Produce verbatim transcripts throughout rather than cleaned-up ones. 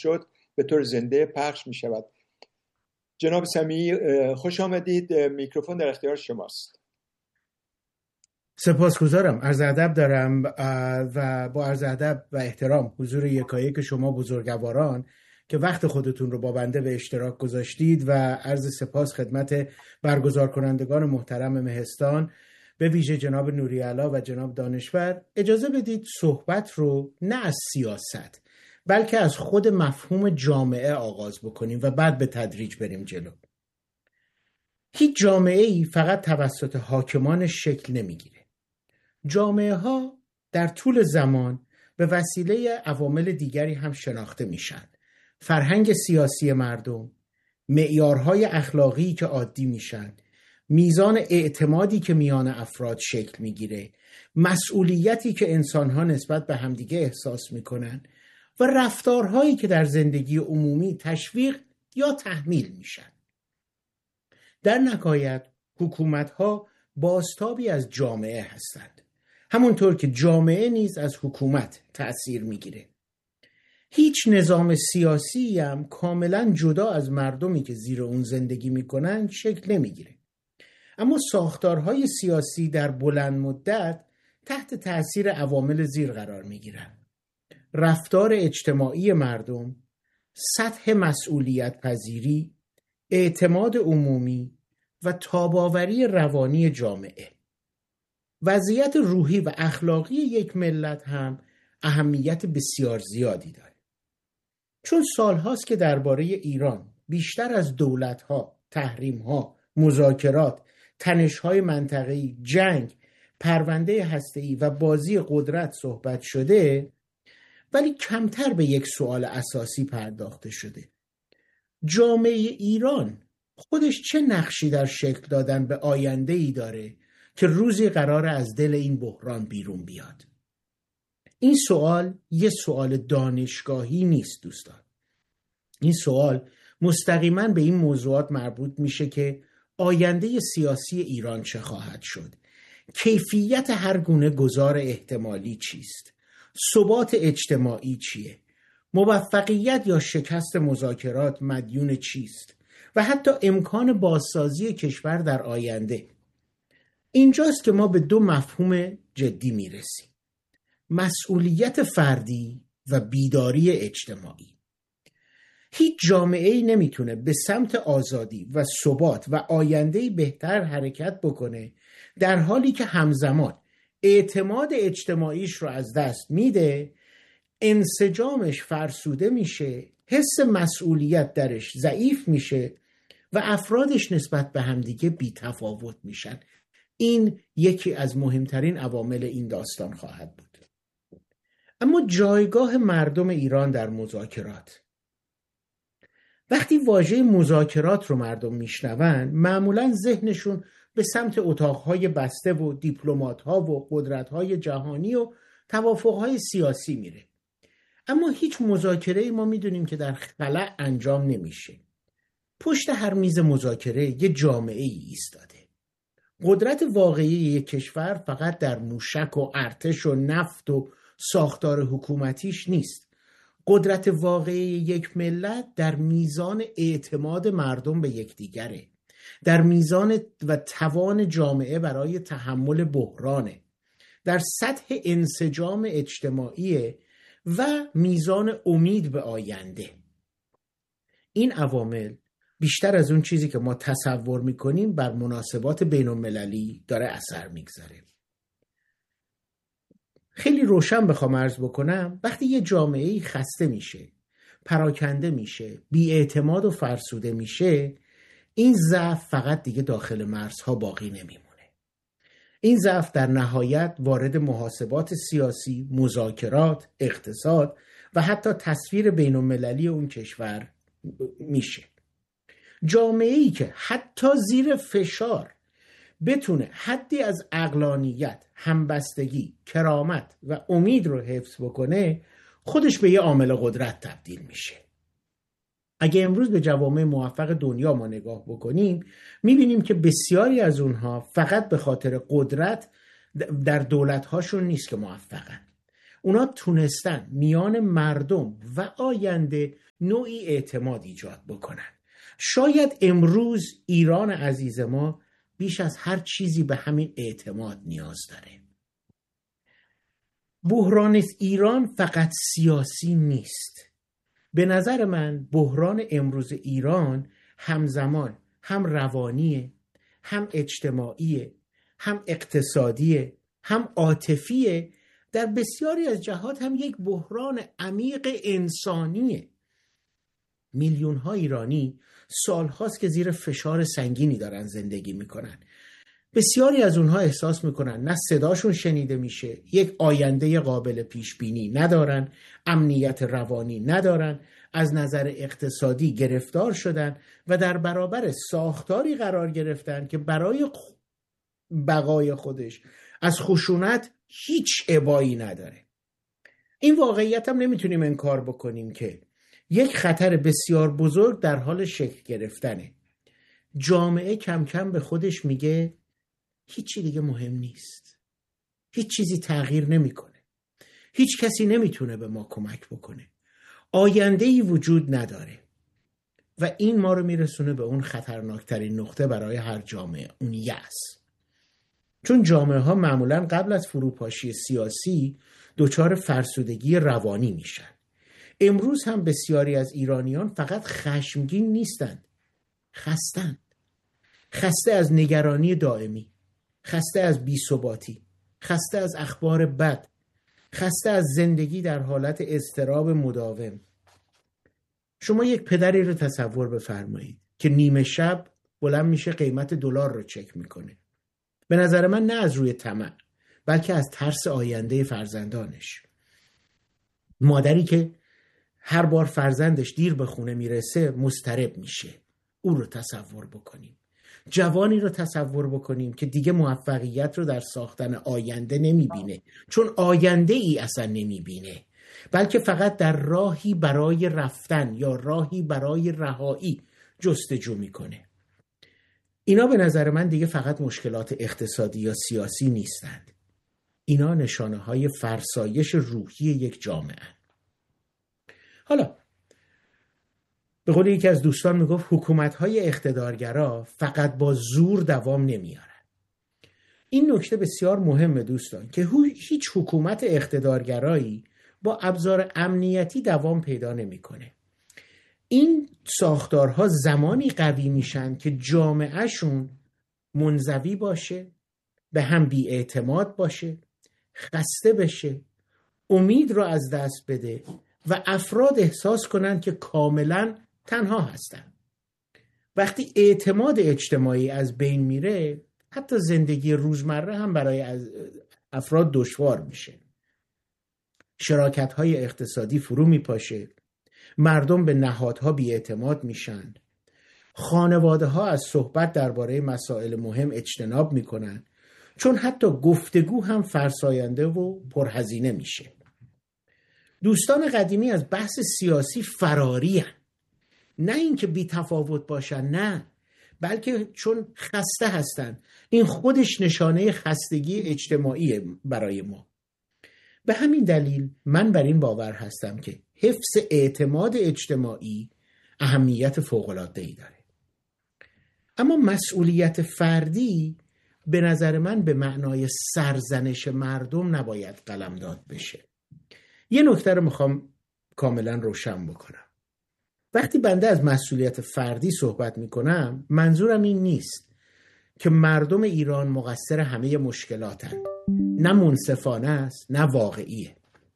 شد به طور زنده پخش می شود. جناب سمیعی خوش آمدید. میکروفون در اختیار شماست. سپاسگزارم. عرض ادب دارم و با عرض ادب و احترام حضور یکایک شما بزرگواران که وقت خودتون رو با بنده به اشتراک گذاشتید و عرض سپاس خدمت برگزار کنندگان محترم مهستان، به ویژه جناب نوری‌علا و جناب دانشور. اجازه بدید صحبت رو نه از سیاست بلکه از خود مفهوم جامعه آغاز بکنیم و بعد به تدریج بریم جلو. هیچ جامعه‌ای فقط توسط حاکمان شکل نمیگیره. جامعه ها در طول زمان به وسیله عوامل دیگری هم شناخته میشن. فرهنگ سیاسی مردم، معیارهای اخلاقی که عادی میشن، میزان اعتمادی که میان افراد شکل میگیره، مسئولیتی که انسانها نسبت به همدیگه احساس میکنن و رفتارهایی که در زندگی عمومی تشویق یا تحمیل میشن. در نهایت حکومتها بازتابی از جامعه هستند، همونطور که جامعه نیز از حکومت تأثیر میگیره. هیچ نظام سیاسی هم کاملا جدا از مردمی که زیر اون زندگی میکنن شکل نمیگیره. اما ساختارهای سیاسی در بلند مدت تحت تأثیر عوامل زیر قرار میگیرن: رفتار اجتماعی مردم، سطح مسئولیت پذیری، اعتماد عمومی و تاباوری روانی جامعه. وضعیت روحی و اخلاقی یک ملت هم اهمیت بسیار زیادی داره. چون سالهاست که درباره ایران بیشتر از دولت‌ها، تحریم‌ها، مذاکرات، تنش‌های منطقه‌ای، جنگ، پرونده هسته‌ای و بازی قدرت صحبت شده، ولی کمتر به یک سوال اساسی پرداخته شده: جامعه ایران خودش چه نقشی در شکل دادن به آینده‌ای داره که روزی قراره از دل این بحران بیرون بیاد؟ این سوال یه سوال دانشگاهی نیست دوستان. این سوال مستقیما به این موضوعات مربوط میشه که آینده سیاسی ایران چه خواهد شد؟ کیفیت هر گونه گذار احتمالی چیست؟ ثبات اجتماعی چیه؟ موفقیت یا شکست مذاکرات مدیون چیست؟ و حتی امکان بازسازی کشور در آینده. اینجاست که ما به دو مفهوم جدی میرسیم: مسئولیت فردی و بیداری اجتماعی. هیچ جامعه‌ای نمیتونه به سمت آزادی و ثبات و آینده‌ای بهتر حرکت بکنه در حالی که همزمان اعتماد اجتماعیش رو از دست میده، انسجامش فرسوده میشه، حس مسئولیت درش ضعیف میشه و افرادش نسبت به همدیگه بی‌تفاوت میشن. این یکی از مهمترین عوامل این داستان خواهد بود. اما جایگاه مردم ایران در مذاکرات. وقتی واژه مذاکرات رو مردم میشنون، معمولاً ذهنشون به سمت اتاقهای بسته و دیپلمات‌ها و قدرت‌های جهانی و توافق‌های سیاسی میره. اما هیچ مذاکره‌ای ما میدونیم که در خلأ انجام نمیشه. پشت هر میز مذاکره یه جامعه‌ای ایستاده. قدرت واقعی یک کشور فقط در موشک و ارتش و نفت و ساختار حکومتیش نیست. قدرت واقعی یک ملت در میزان اعتماد مردم به یکدیگره، در میزان و توان جامعه برای تحمل بحرانه، در سطح انسجام اجتماعی و میزان امید به آینده. این عوامل بیشتر از اون چیزی که ما تصور میکنیم بر مناسبات بین المللی داره اثر میگذاره. خیلی روشن بخوام عرض بکنم، وقتی یه جامعه‌ای خسته میشه، پراکنده میشه، بی‌اعتماد و فرسوده میشه، این ضعف فقط دیگه داخل مرزها باقی نمیمونه. این ضعف در نهایت وارد محاسبات سیاسی، مذاکرات، اقتصاد و حتی تصویر بین المللی اون کشور میشه. جامعه‌ای که حتی زیر فشار بتونه حدی از عقلانیت، همبستگی، کرامت و امید رو حفظ بکنه، خودش به یه عامل قدرت تبدیل میشه. اگه امروز به جوامع موفق دنیا ما نگاه بکنیم، میبینیم که بسیاری از اونها فقط به خاطر قدرت در دولت‌هاشون نیست که موفقن. اونا تونستن میان مردم و آینده نوعی اعتماد ایجاد بکنن. شاید امروز ایران عزیز ما بیش از هر چیزی به همین اعتماد نیاز داره. بحران ایران فقط سیاسی نیست. به نظر من بحران امروز ایران همزمان هم روانیه، هم اجتماعیه، هم اقتصادیه، هم عاطفیه، در بسیاری از جهات هم یک بحران عمیق انسانیه. میلیون ها ایرانی سال هاست که زیر فشار سنگینی دارن زندگی میکنن. بسیاری از اونها احساس میکنن نه صداشون شنیده میشه، یک آینده قابل پیش بینی ندارن، امنیت روانی ندارن، از نظر اقتصادی گرفتار شدن و در برابر ساختاری قرار گرفتن که برای بقای خودش از خشونت هیچ ابایی نداره. این واقعیت هم نمیتونیم انکار بکنیم که یک خطر بسیار بزرگ در حال شکل گرفتنه. جامعه کم کم به خودش میگه هیچی دیگه مهم نیست، هیچ چیزی تغییر نمیکنه، هیچ کسی نمیتونه به ما کمک بکنه، آینده‌ای وجود نداره. و این ما رو میرسونه به اون خطرناکترین نقطه برای هر جامعه، اون یأس. چون جامعه ها معمولاً قبل از فروپاشی سیاسی دچار فرسودگی روانی میشن. امروز هم بسیاری از ایرانیان فقط خشمگین نیستند، خستند. خسته از نگرانی دائمی، خسته از بی‌ثباتی، خسته از اخبار بد، خسته از زندگی در حالت اضطراب مداوم. شما یک پدری رو تصور بفرمایید که نیمه شب بلند میشه قیمت دلار رو چک میکنه. به نظر من نه از روی طمع، بلکه از ترس آینده فرزندانش. مادری که هر بار فرزندش دیر به خونه میرسه مضطرب میشه. او رو تصور بکنیم. جوانی رو تصور بکنیم که دیگه موفقیت رو در ساختن آینده نمیبینه، چون آینده ای اصلا نمیبینه، بلکه فقط در راهی برای رفتن یا راهی برای رهایی جستجو میکنه. اینا به نظر من دیگه فقط مشکلات اقتصادی یا سیاسی نیستند. اینا نشانه های فرسایش روحی یک جامعه. حالا به قول یکی از دوستان میگفت حکومت‌های اقتدارگرا فقط با زور دوام نمیارن. این نکته بسیار مهمه دوستان که هیچ حکومت اقتدارگرایی با ابزار امنیتی دوام پیدا نمیکنه. این ساختارها زمانی قوی میشن که جامعهشون منزوی باشه، به هم بی‌اعتماد باشه، خسته بشه، امید رو از دست بده و افراد احساس کنن که کاملا تنها هستن. وقتی اعتماد اجتماعی از بین میره، حتی زندگی روزمره هم برای افراد دشوار میشه. شراکت‌های اقتصادی فرو میپاشه، مردم به نهادها بی‌اعتماد میشن، خانواده‌ها از صحبت درباره مسائل مهم اجتناب میکنن، چون حتی گفتگو هم فرساینده و پرهزینه میشه. دوستان قدیمی از بحث سیاسی فراری هن. نه اینکه بی تفاوت باشن، نه، بلکه چون خسته هستن. این خودش نشانه خستگی اجتماعی برای ما. به همین دلیل من بر این باور هستم که حفظ اعتماد اجتماعی اهمیت فوق‌العاده‌ای داره. اما مسئولیت فردی به نظر من به معنای سرزنش مردم نباید قلمداد بشه. یه نکته رو میخوام کاملا روشن بکنم. وقتی بنده از مسئولیت فردی صحبت میکنم، منظورم این نیست که مردم ایران مقصر همه مشکلاتن. نه منصفانه است، نه واقعیه.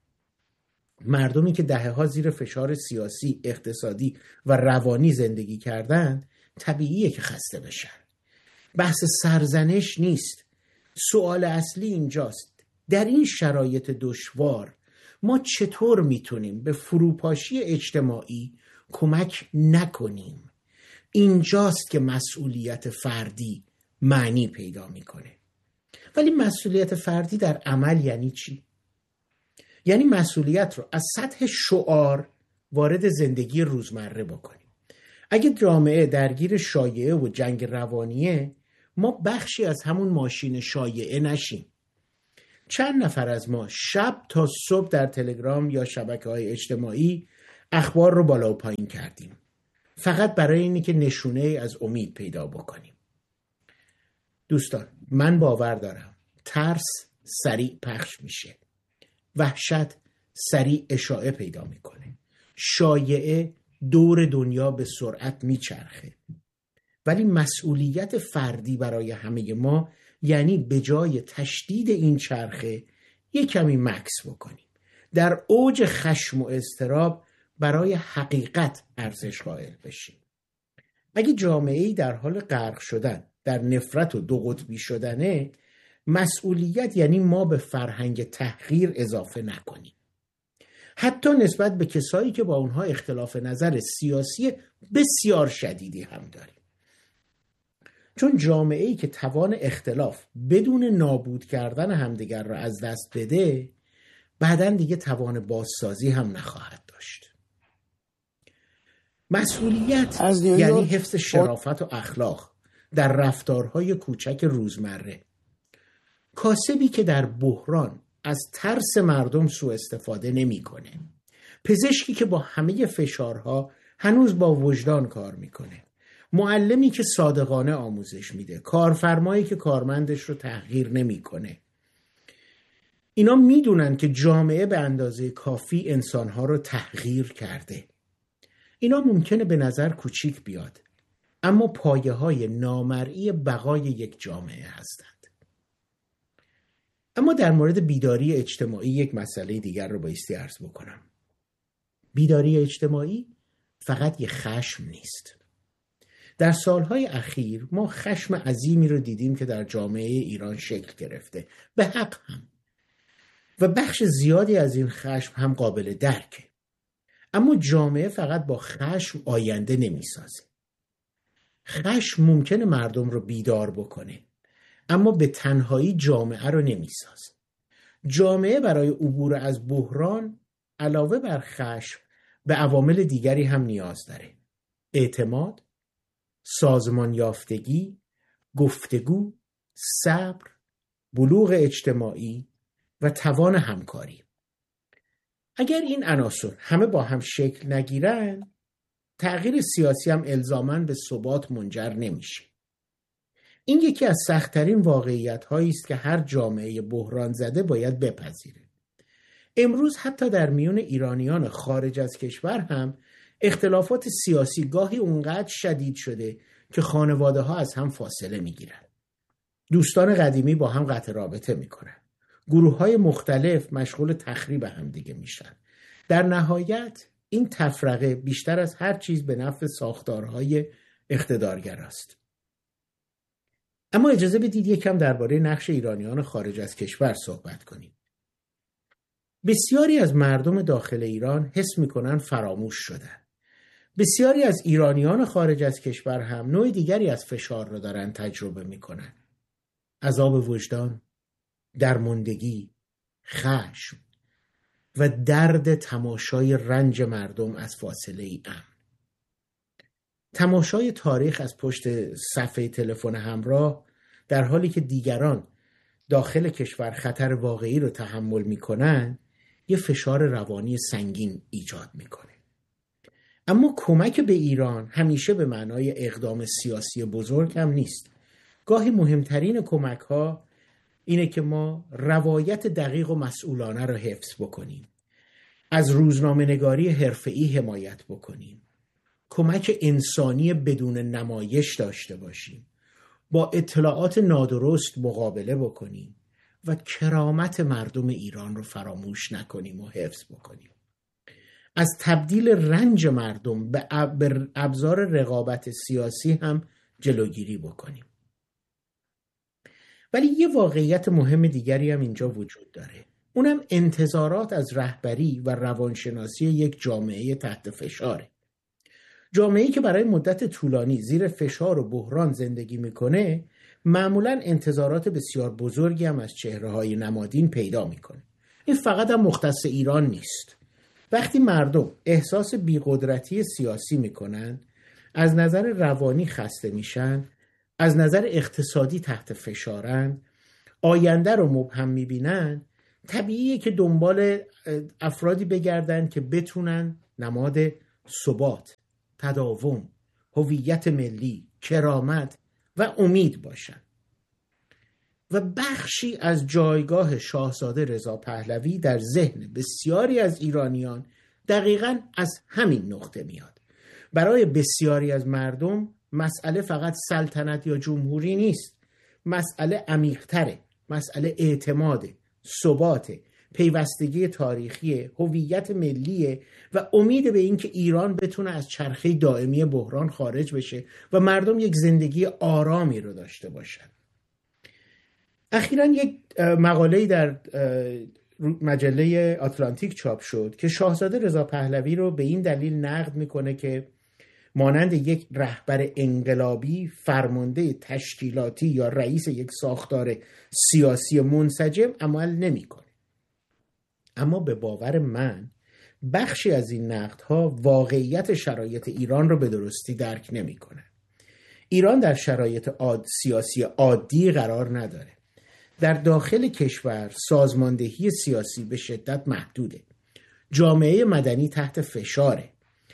مردمی که دهه‌ها زیر فشار سیاسی، اقتصادی و روانی زندگی کردند، طبیعیه که خسته بشن. بحث سرزنش نیست. سوال اصلی اینجاست: در این شرایط دشوار ما چطور میتونیم به فروپاشی اجتماعی کمک نکنیم؟ اینجاست که مسئولیت فردی معنی پیدا میکنه. ولی مسئولیت فردی در عمل یعنی چی؟ یعنی مسئولیت رو از سطح شعار وارد زندگی روزمره بکنیم. اگه جامعه درگیر شایعه و جنگ روانیه، ما بخشی از همون ماشین شایعه نشیم. چند نفر از ما شب تا صبح در تلگرام یا شبکه‌های اجتماعی اخبار رو بالا و پایین کردیم فقط برای اینی که نشونه از امید پیدا بکنیم. دوستان، من باور دارم ترس سریع پخش میشه، وحشت سریع اشاعه پیدا میکنه، شایعه دور دنیا به سرعت میچرخه، ولی مسئولیت فردی برای همه ما یعنی به جای تشدید این چرخه یک کمی مکس بکنیم، در اوج خشم و اضطراب برای حقیقت ارزش قائل بشیم. اگه جامعه‌ای در حال غرق شدن در نفرت و دو قطبی شدنه، مسئولیت یعنی ما به فرهنگ تحقیر اضافه نکنیم، حتی نسبت به کسایی که با اونها اختلاف نظر سیاسی بسیار شدیدی هم داریم. چون جامعه‌ای که توان اختلاف بدون نابود کردن همدیگر را از دست بده، بعداً دیگه توان بازسازی هم نخواهد داشت. مسئولیت یعنی حفظ شرافت و اخلاق در رفتارهای کوچک روزمره. کاسبی که در بحران از ترس مردم سوء استفاده نمی کنه. پزشکی که با همه فشارها هنوز با وجدان کار میکنه. معلمی که صادقانه آموزش میده. کارفرمایی که کارمندش رو تحقیر نمی کنه. اینا میدونن که جامعه به اندازه کافی انسانها رو تحقیر کرده. اینا ممکنه به نظر کوچیک بیاد، اما پایه های نامرئی بقای یک جامعه هستند. اما در مورد بیداری اجتماعی یک مسئله دیگر رو بایستی عرض بکنم. بیداری اجتماعی فقط یک خشم نیست. در سالهای اخیر ما خشم عظیمی رو دیدیم که در جامعه ایران شکل گرفته، به حق هم، و بخش زیادی از این خشم هم قابل درکه. اما جامعه فقط با خشم آینده نمی سازه. خشم ممکنه مردم رو بیدار بکنه، اما به تنهایی جامعه رو نمی سازه. جامعه برای عبور از بحران علاوه بر خشم به عوامل دیگری هم نیاز داره: اعتماد، سازمان یافتگی، گفتگو، صبر، بلوغ اجتماعی و توان همکاری. اگر این عناصر همه با هم شکل نگیرن، تغییر سیاسی هم الزاماً به ثبات منجر نمیشه. این یکی از سخت‌ترین واقعیت‌هایی است که هر جامعه بحران زده باید بپذیره. امروز حتی در میون ایرانیان خارج از کشور هم اختلافات سیاسی گاهی اونقدر شدید شده که خانواده‌ها از هم فاصله میگیرن. دوستان قدیمی با هم قطع رابطه میکنن. گروه‌های مختلف مشغول تخریب هم دیگه میشن. در نهایت این تفرقه بیشتر از هر چیز به نفع ساختارهای اقتدارگر است. اما اجازه بدید یکم درباره نقش ایرانیان خارج از کشور صحبت کنیم. بسیاری از مردم داخل ایران حس میکنن فراموش شدن. بسیاری از ایرانیان خارج از کشور هم نوع دیگری از فشار رو دارن تجربه میکنن: عذاب وجدان، درماندگی، خشم و درد تماشای رنج مردم از فاصله ای امن. تماشای تاریخ از پشت صفحه تلفن همراه در حالی که دیگران داخل کشور خطر واقعی رو تحمل میکنن یه فشار روانی سنگین ایجاد میکنه. اما کمک به ایران همیشه به معنای اقدام سیاسی بزرگ هم نیست. گاهی مهمترین کمک ها اینه که ما روایت دقیق و مسئولانه رو حفظ بکنیم، از روزنامه نگاری حرفه‌ای حمایت بکنیم، کمک انسانی بدون نمایش داشته باشیم، با اطلاعات نادرست مقابله بکنیم و کرامت مردم ایران رو فراموش نکنیم و حفظ بکنیم. از تبدیل رنج مردم به ابزار رقابت سیاسی هم جلوگیری بکنیم. ولی یه واقعیت مهم دیگری هم اینجا وجود داره. اونم انتظارات از رهبری و روانشناسی یک جامعه تحت فشاره. جامعه‌ای که برای مدت طولانی زیر فشار و بحران زندگی میکنه معمولاً انتظارات بسیار بزرگی هم از چهره‌های نمادین پیدا میکنه. این فقط هم مختص ایران نیست. وقتی مردم احساس بی‌قدرتی سیاسی میکنن، از نظر روانی خسته میشن، از نظر اقتصادی تحت فشارن، آینده رو مبهم میبینن، طبیعیه که دنبال افرادی بگردن که بتونن نماد ثبات، تداوم، هویت ملی، کرامت و امید باشند. و بخشی از جایگاه شاهزاده رضا پهلوی در ذهن بسیاری از ایرانیان دقیقاً از همین نقطه میاد. برای بسیاری از مردم مسئله فقط سلطنت یا جمهوری نیست، مسئله عمیق‌تره، مسئله اعتماد، ثبات، پیوستگی تاریخی، هویت ملی و امید به اینکه ایران بتونه از چرخه دائمی بحران خارج بشه و مردم یک زندگی آرامی رو داشته باشن. اخیراً یک مقاله‌ای در مجله آتلانتیک چاپ شد که شاهزاده رضا پهلوی رو به این دلیل نقد میکنه که مانند یک رهبر انقلابی، فرمانده تشکیلاتی یا رئیس یک ساختار سیاسی منسجم عمل نمیکنه. اما به باور من بخشی از این نقدها واقعیت شرایط ایران رو به درستی درک نمیکنه. ایران در شرایط عاد سیاسی عادی قرار نداره. در داخل کشور سازماندهی سیاسی به شدت محدوده. جامعه مدنی تحت فشاره.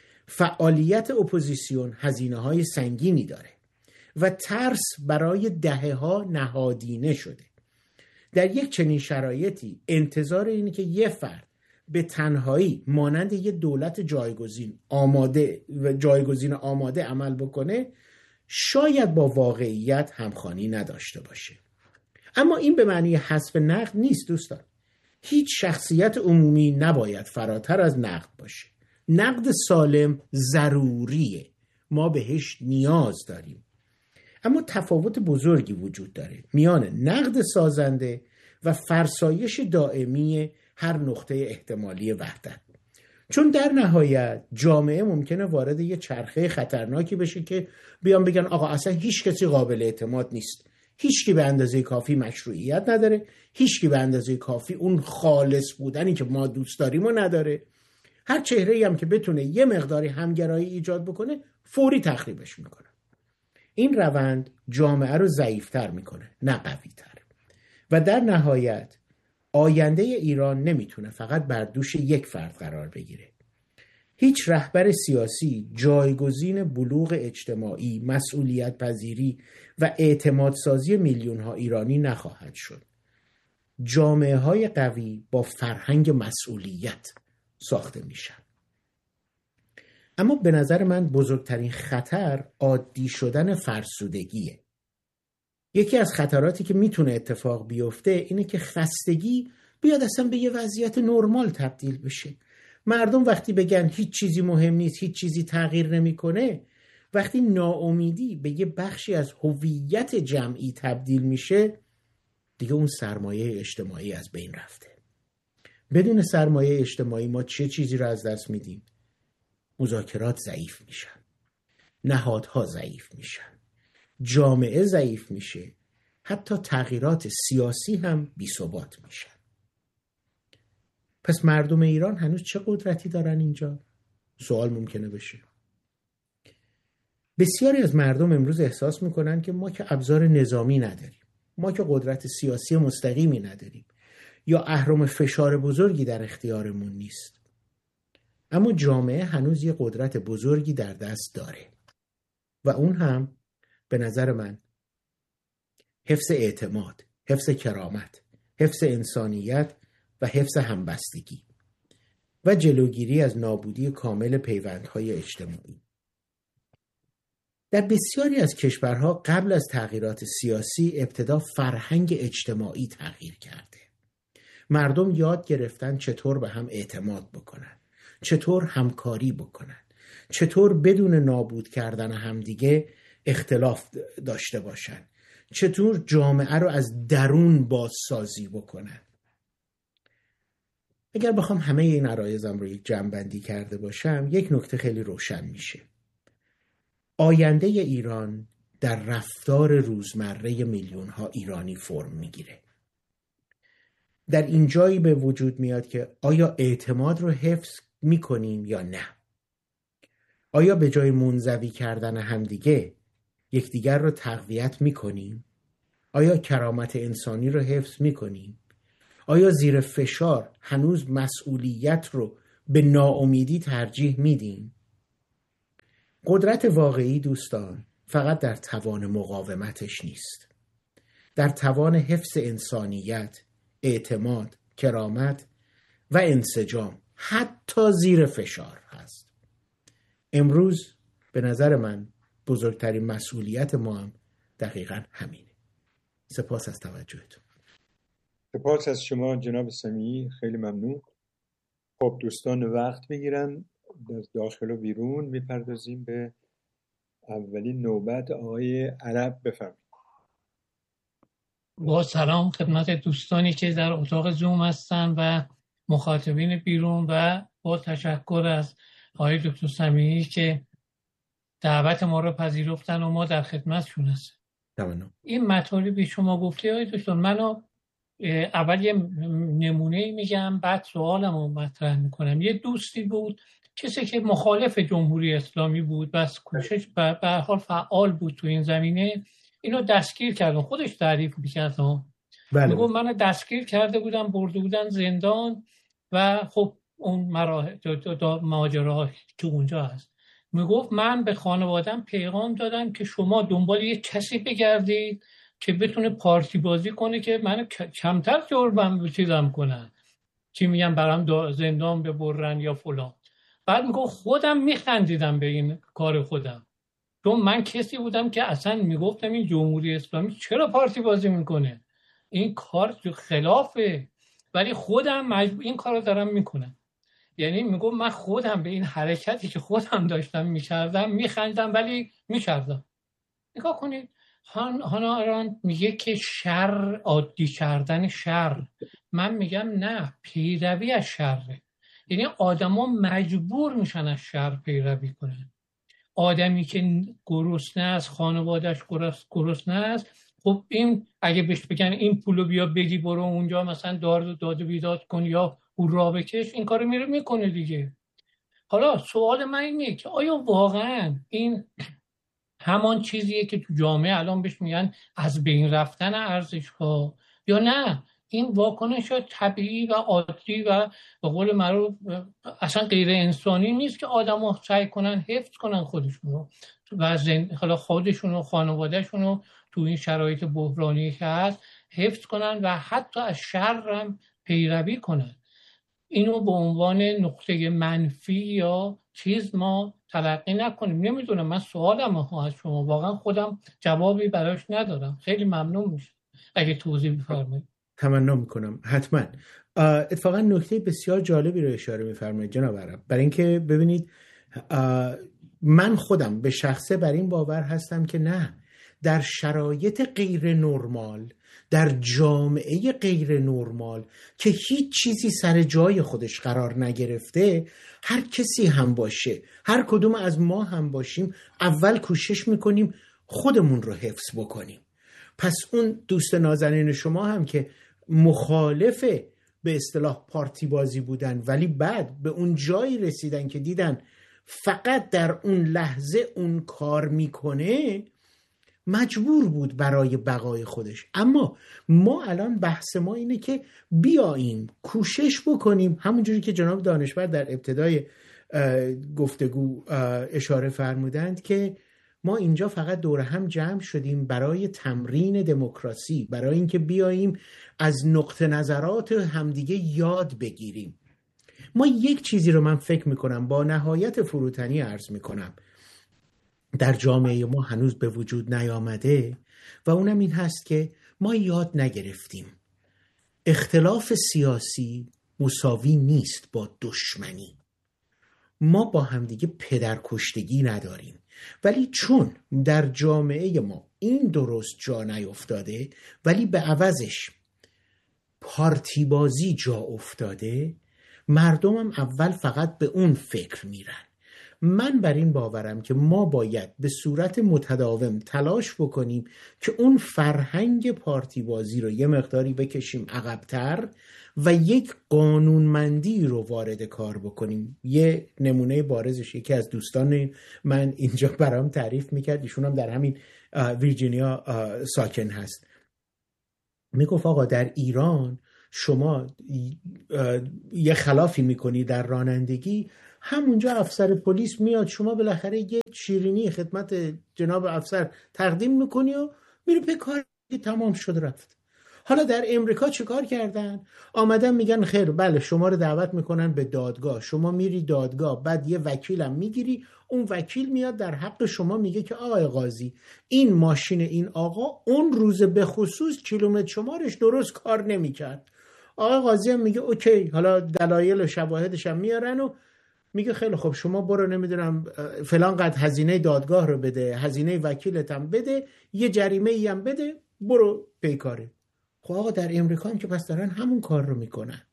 فعالیت اپوزیسیون هزینه‌های سنگینی داره و ترس برای دهه‌ها نهادینه شده. در یک چنین شرایطی انتظار اینه که یه فرد به تنهایی مانند یه دولت جایگزین آماده و جایگزین آماده عمل بکنه شاید با واقعیت همخوانی نداشته باشه. اما این به معنی حذف نقد نیست دوستان. هیچ شخصیت عمومی نباید فراتر از نقد باشه. نقد سالم ضروریه. ما بهش نیاز داریم. اما تفاوت بزرگی وجود داره میان نقد سازنده و فرسایش دائمی هر نقطه احتمالی وحدت. چون در نهایت جامعه ممکنه وارد یه چرخه خطرناکی بشه که بیان بگن آقا اصلا هیچ کسی قابل اعتماد نیست. هیچکی به اندازه کافی مشروعیت نداره، هیچکی به اندازه کافی اون خالص بودنی که ما دوست داریم و نداره. هر چهره‌ای هم که بتونه یه مقداری همگرایی ایجاد بکنه فوری تخریبش میکنه. این روند جامعه رو ضعیف‌تر میکنه نه قوی‌تر. و در نهایت آینده ایران نمیتونه فقط بر دوش یک فرد قرار بگیره. هیچ رهبر سیاسی جایگزین بلوغ اجتماعی، مسئولیت پذیری و اعتماد سازی میلیون ها ایرانی نخواهد شد. جامعه های قوی با فرهنگ مسئولیت ساخته میشن. اما به نظر من بزرگترین خطر عادی شدن فرسودگیه. یکی از خطراتی که میتونه اتفاق بیفته اینه که خستگی بیاد اصلا به یه وضعیت نرمال تبدیل بشه. مردم وقتی بگن هیچ چیزی مهم نیست، هیچ چیزی تغییر نمیکنه، وقتی ناامیدی به یه بخشی از هویت جمعی تبدیل میشه، دیگه اون سرمایه اجتماعی از بین رفته. بدون سرمایه اجتماعی ما چه چیزی رو از دست میدیم؟ مذاکرات ضعیف میشن، نهادها ضعیف میشن، جامعه ضعیف میشه، حتی تغییرات سیاسی هم بی‌ثبات میشن. پس مردم ایران هنوز چه قدرتی دارن اینجا؟ سوال ممکنه بشه. بسیاری از مردم امروز احساس میکنن که ما که ابزار نظامی نداریم، ما که قدرت سیاسی مستقیمی نداریم یا اهرم فشار بزرگی در اختیارمون نیست. اما جامعه هنوز یه قدرت بزرگی در دست داره و اون هم به نظر من حفظ اعتماد، حفظ کرامت، حفظ انسانیت و حفظ همبستگی و جلوگیری از نابودی کامل پیوندهای اجتماعی. در بسیاری از کشورها قبل از تغییرات سیاسی ابتدا فرهنگ اجتماعی تغییر کرده. مردم یاد گرفتن چطور به هم اعتماد بکنن، چطور همکاری بکنن، چطور بدون نابود کردن همدیگه اختلاف داشته باشن، چطور جامعه رو از درون بازسازی بکنن. اگر بخوام همه این عرایزم رو یک جمع‌بندی کرده باشم، یک نکته خیلی روشن میشه. آینده ایران در رفتار روزمره میلیون ها ایرانی فرم میگیره. در این جایی به وجود میاد که آیا اعتماد رو حفظ میکنیم یا نه؟ آیا به جای منزوی کردن همدیگه یکدیگر رو تقویت میکنیم؟ آیا کرامت انسانی رو حفظ میکنیم؟ آیا زیر فشار هنوز مسئولیت رو به ناامیدی ترجیح میدیم. قدرت واقعی دوستان فقط در توان مقاومتش نیست، در توان حفظ انسانیت، اعتماد، کرامت و انسجام حتی زیر فشار هست. امروز به نظر من بزرگترین مسئولیت ما هم دقیقاً همینه. سپاس از توجهتون. سپاس از شما جناب سمیعی، خیلی ممنون. خب دوستان وقت میگیرن، در داخل و بیرون میپردازیم به اولین نوبت. آقای عرب بفرمایید. با سلام خدمت دوستانی که در اتاق زوم هستن و مخاطبین بیرون، و با تشکر از آقای دکتر سمیعی که دعوت ما رو پذیرفتن و ما در خدمتشون هستیم. این مطالبی شما گفتی آقای دکتر، منو اول یه نمونه میگم بعد سوالمو مطرح میکنم. یه دوستی بود، کسی که مخالف جمهوری اسلامی بود، بس کوشش به هر حال فعال بود تو این زمینه، اینو دستگیر کردن. خودش تعریف میکرد ها، میگه من دستگیر کرده بودم، برده بودن زندان و خب اون مراحل ماجراها که اونجا هست. میگفت من به خانوادم پیغام دادم که شما دنبال یه کسی بگردید که بتونه پارتی بازی کنه که منو کمتر جرمم چیزم کنن، چی میگم برام زندان ببرن یا فلان. بعد میگه خودم میخندیدم به این کار خودم، چون من کسی بودم که اصلا میگفتم این جمهوری اسلامی چرا پارتی بازی میکنه، این کار خلافه، ولی خودم مجبور این کارو دارم میکنم. یعنی میگم من خودم به این حرکتی که خودم داشتم میکردم میخندم ولی میکردم. نگاه کنید هانا آرنت میگه که شر عادی کردن شر، من میگم نه، پیروی از شره. یعنی آدما مجبور میشن از شر پیروی کنن. آدمی که گرسنه است، خانواده‌اش گرسنه است، خب این اگه بهش بگن این پولو بیا بگی برو اونجا مثلا دار داد و بیداد کن یا هورا بکش، این کارو میره میکنه دیگه. حالا سوال من اینه که آیا واقعا این همان چیزیه که تو جامعه الان بهش میگن از بین رفتن ارزش‌ها، یا نه این واکنش طبیعی و عادی و به قول معروف اصلا غیر انسانی نیست که آدم‌ها سعی کنن حفظ کنن خودشونو و زند... حالا خودشونو و خانواده‌شونو تو این شرایط بحرانی که هست حفظ کنن و حتی از شر هم پیروی کنن. اینو به عنوان نقطه منفی یا چیز ما تلقی نکنیم. نمیدونم، من سوالم ها از شما واقعا خودم جوابی براش ندارم. خیلی ممنون میشه اگه توضیح بفرمایید. تمنا میکنم حتما. اتفاقا نکته بسیار جالبی رو اشاره میفرمایید جناب عرب، برای اینکه ببینید من خودم به شخصه بر این باور هستم که نه، در شرایط غیر نرمال، در جامعه غیر نرمال که هیچ چیزی سر جای خودش قرار نگرفته، هر کسی هم باشه، هر کدوم از ما هم باشیم، اول کوشش میکنیم خودمون رو حفظ بکنیم. پس اون دوست نازنین شما هم که مخالف به اصطلاح پارتی بازی بودن ولی بعد به اون جایی رسیدن که دیدن فقط در اون لحظه اون کار میکنه، مجبور بود برای بقای خودش. اما ما الان بحث ما اینه که بیاییم کوشش بکنیم، همونجوری که جناب دانشور در ابتدای گفتگو اشاره فرمودند که ما اینجا فقط دور هم جمع شدیم برای تمرین دموکراسی، برای اینکه بیاییم از نقطه نظرات همدیگه یاد بگیریم. ما یک چیزی رو من فکر میکنم با نهایت فروتنی عرض میکنم در جامعه ما هنوز به وجود نیامده و اونم این هست که ما یاد نگرفتیم اختلاف سیاسی مساوی نیست با دشمنی. ما با همدیگه پدرکشتگی نداریم، ولی چون در جامعه ما این درست جا نیفتاده ولی به عوضش پارتی بازی جا افتاده، مردمم اول فقط به اون فکر میرن. من بر این باورم که ما باید به صورت متداوم تلاش بکنیم که اون فرهنگ پارتی بازی رو یه مقداری بکشیم عقب‌تر و یک قانونمندی رو وارد کار بکنیم. یه نمونه بارزش یکی از دوستان من اینجا برام تعریف میکرد، ایشون هم در همین ویرجینیا ساکن هست. میگفت آقا در ایران شما یه خلافی میکنی در رانندگی، همونجا افسر پلیس میاد، شما بالاخره یه شیرینی خدمت جناب افسر تقدیم میکنی و میره به کار، تمام شد رفت. حالا در امریکا چیکار کردن؟ آمدن میگن خیر بله شما رو دعوت میکنن به دادگاه، شما میری دادگاه، بعد یه وکیلم میگیری، اون وکیل میاد در حق شما میگه که آقای قاضی این ماشین این آقا اون روز به خصوص کیلومتر شمارش درست کار نمیکرد. آقای قاضی هم میگه اوکی، حالا دلایل و شواهدش هم میارن و میگه خیلی خب شما برو نمیدونم فلان قد هزینه دادگاه رو بده، هزینه وکیلت هم بده، یه جریمه ای هم بده، برو پیکاره. خب آقا در امریکا هم که پس دارن همون کار رو میکنن.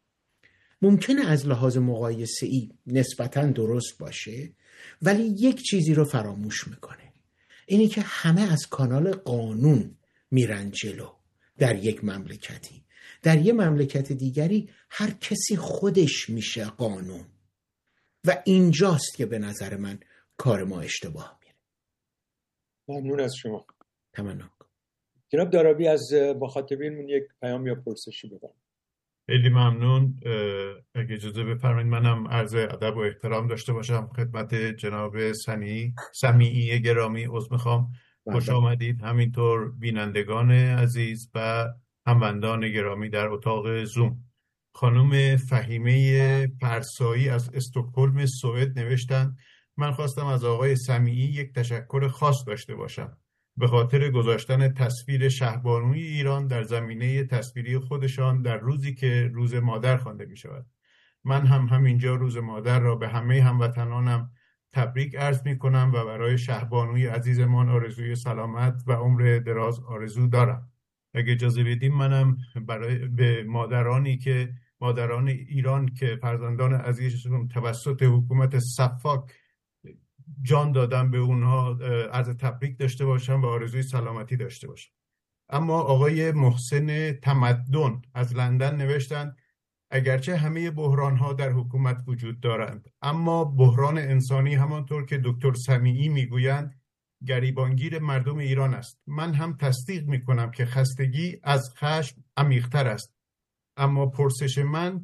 ممکنه از لحاظ مقایسه ای نسبتاً درست باشه، ولی یک چیزی رو فراموش میکنه، اینی که همه از کانال قانون میرن جلو در یک مملکتی. در یک مملکت دیگری هر کسی خودش میشه قانون و اینجاست که به نظر من کار ما اشتباه میره. ممنون از شما. تمام. جناب دارابی از مخاطبینمون یک پیام یا پرسشی بدم. خیلی ممنون. اگه اجازه بفرمایید منم عرض ادب و احترام داشته باشم خدمت جناب سنی سمیعی گرامی. عذر میخوام. خوش آمدید. همینطور بینندگان عزیز و هموندان گرامی در اتاق زوم. خانم فهیمه پرسایی از استکهلم سوئد نوشتن من خواستم از آقای سمیعی یک تشکر خاص داشته باشم به خاطر گذاشتن تصویر شهبانوی ایران در زمینه تصویری خودشان در روزی که روز مادر خوانده می شود. من هم همینجا روز مادر را به همه هموطنانم تبریک عرض می کنم و برای شهبانوی عزیزمان آرزوی سلامت و عمر دراز آرزو دارم. اگه اجازه بدیم منم برای به مادرانی که مادران ایران که فرزندان عزیزشون توسط حکومت صفاک جان دادن به اونها عرض تبریک داشته باشم و آرزوی سلامتی داشته باشم. اما آقای محسن تمدن از لندن نوشتن اگرچه همه بحران‌ها در حکومت وجود دارند، اما بحران انسانی همانطور که دکتر سمیعی میگویند گریبانگیر مردم ایران است. من هم تصدیق میکنم که خستگی از خشم عمیق‌تر است. اما پرسش من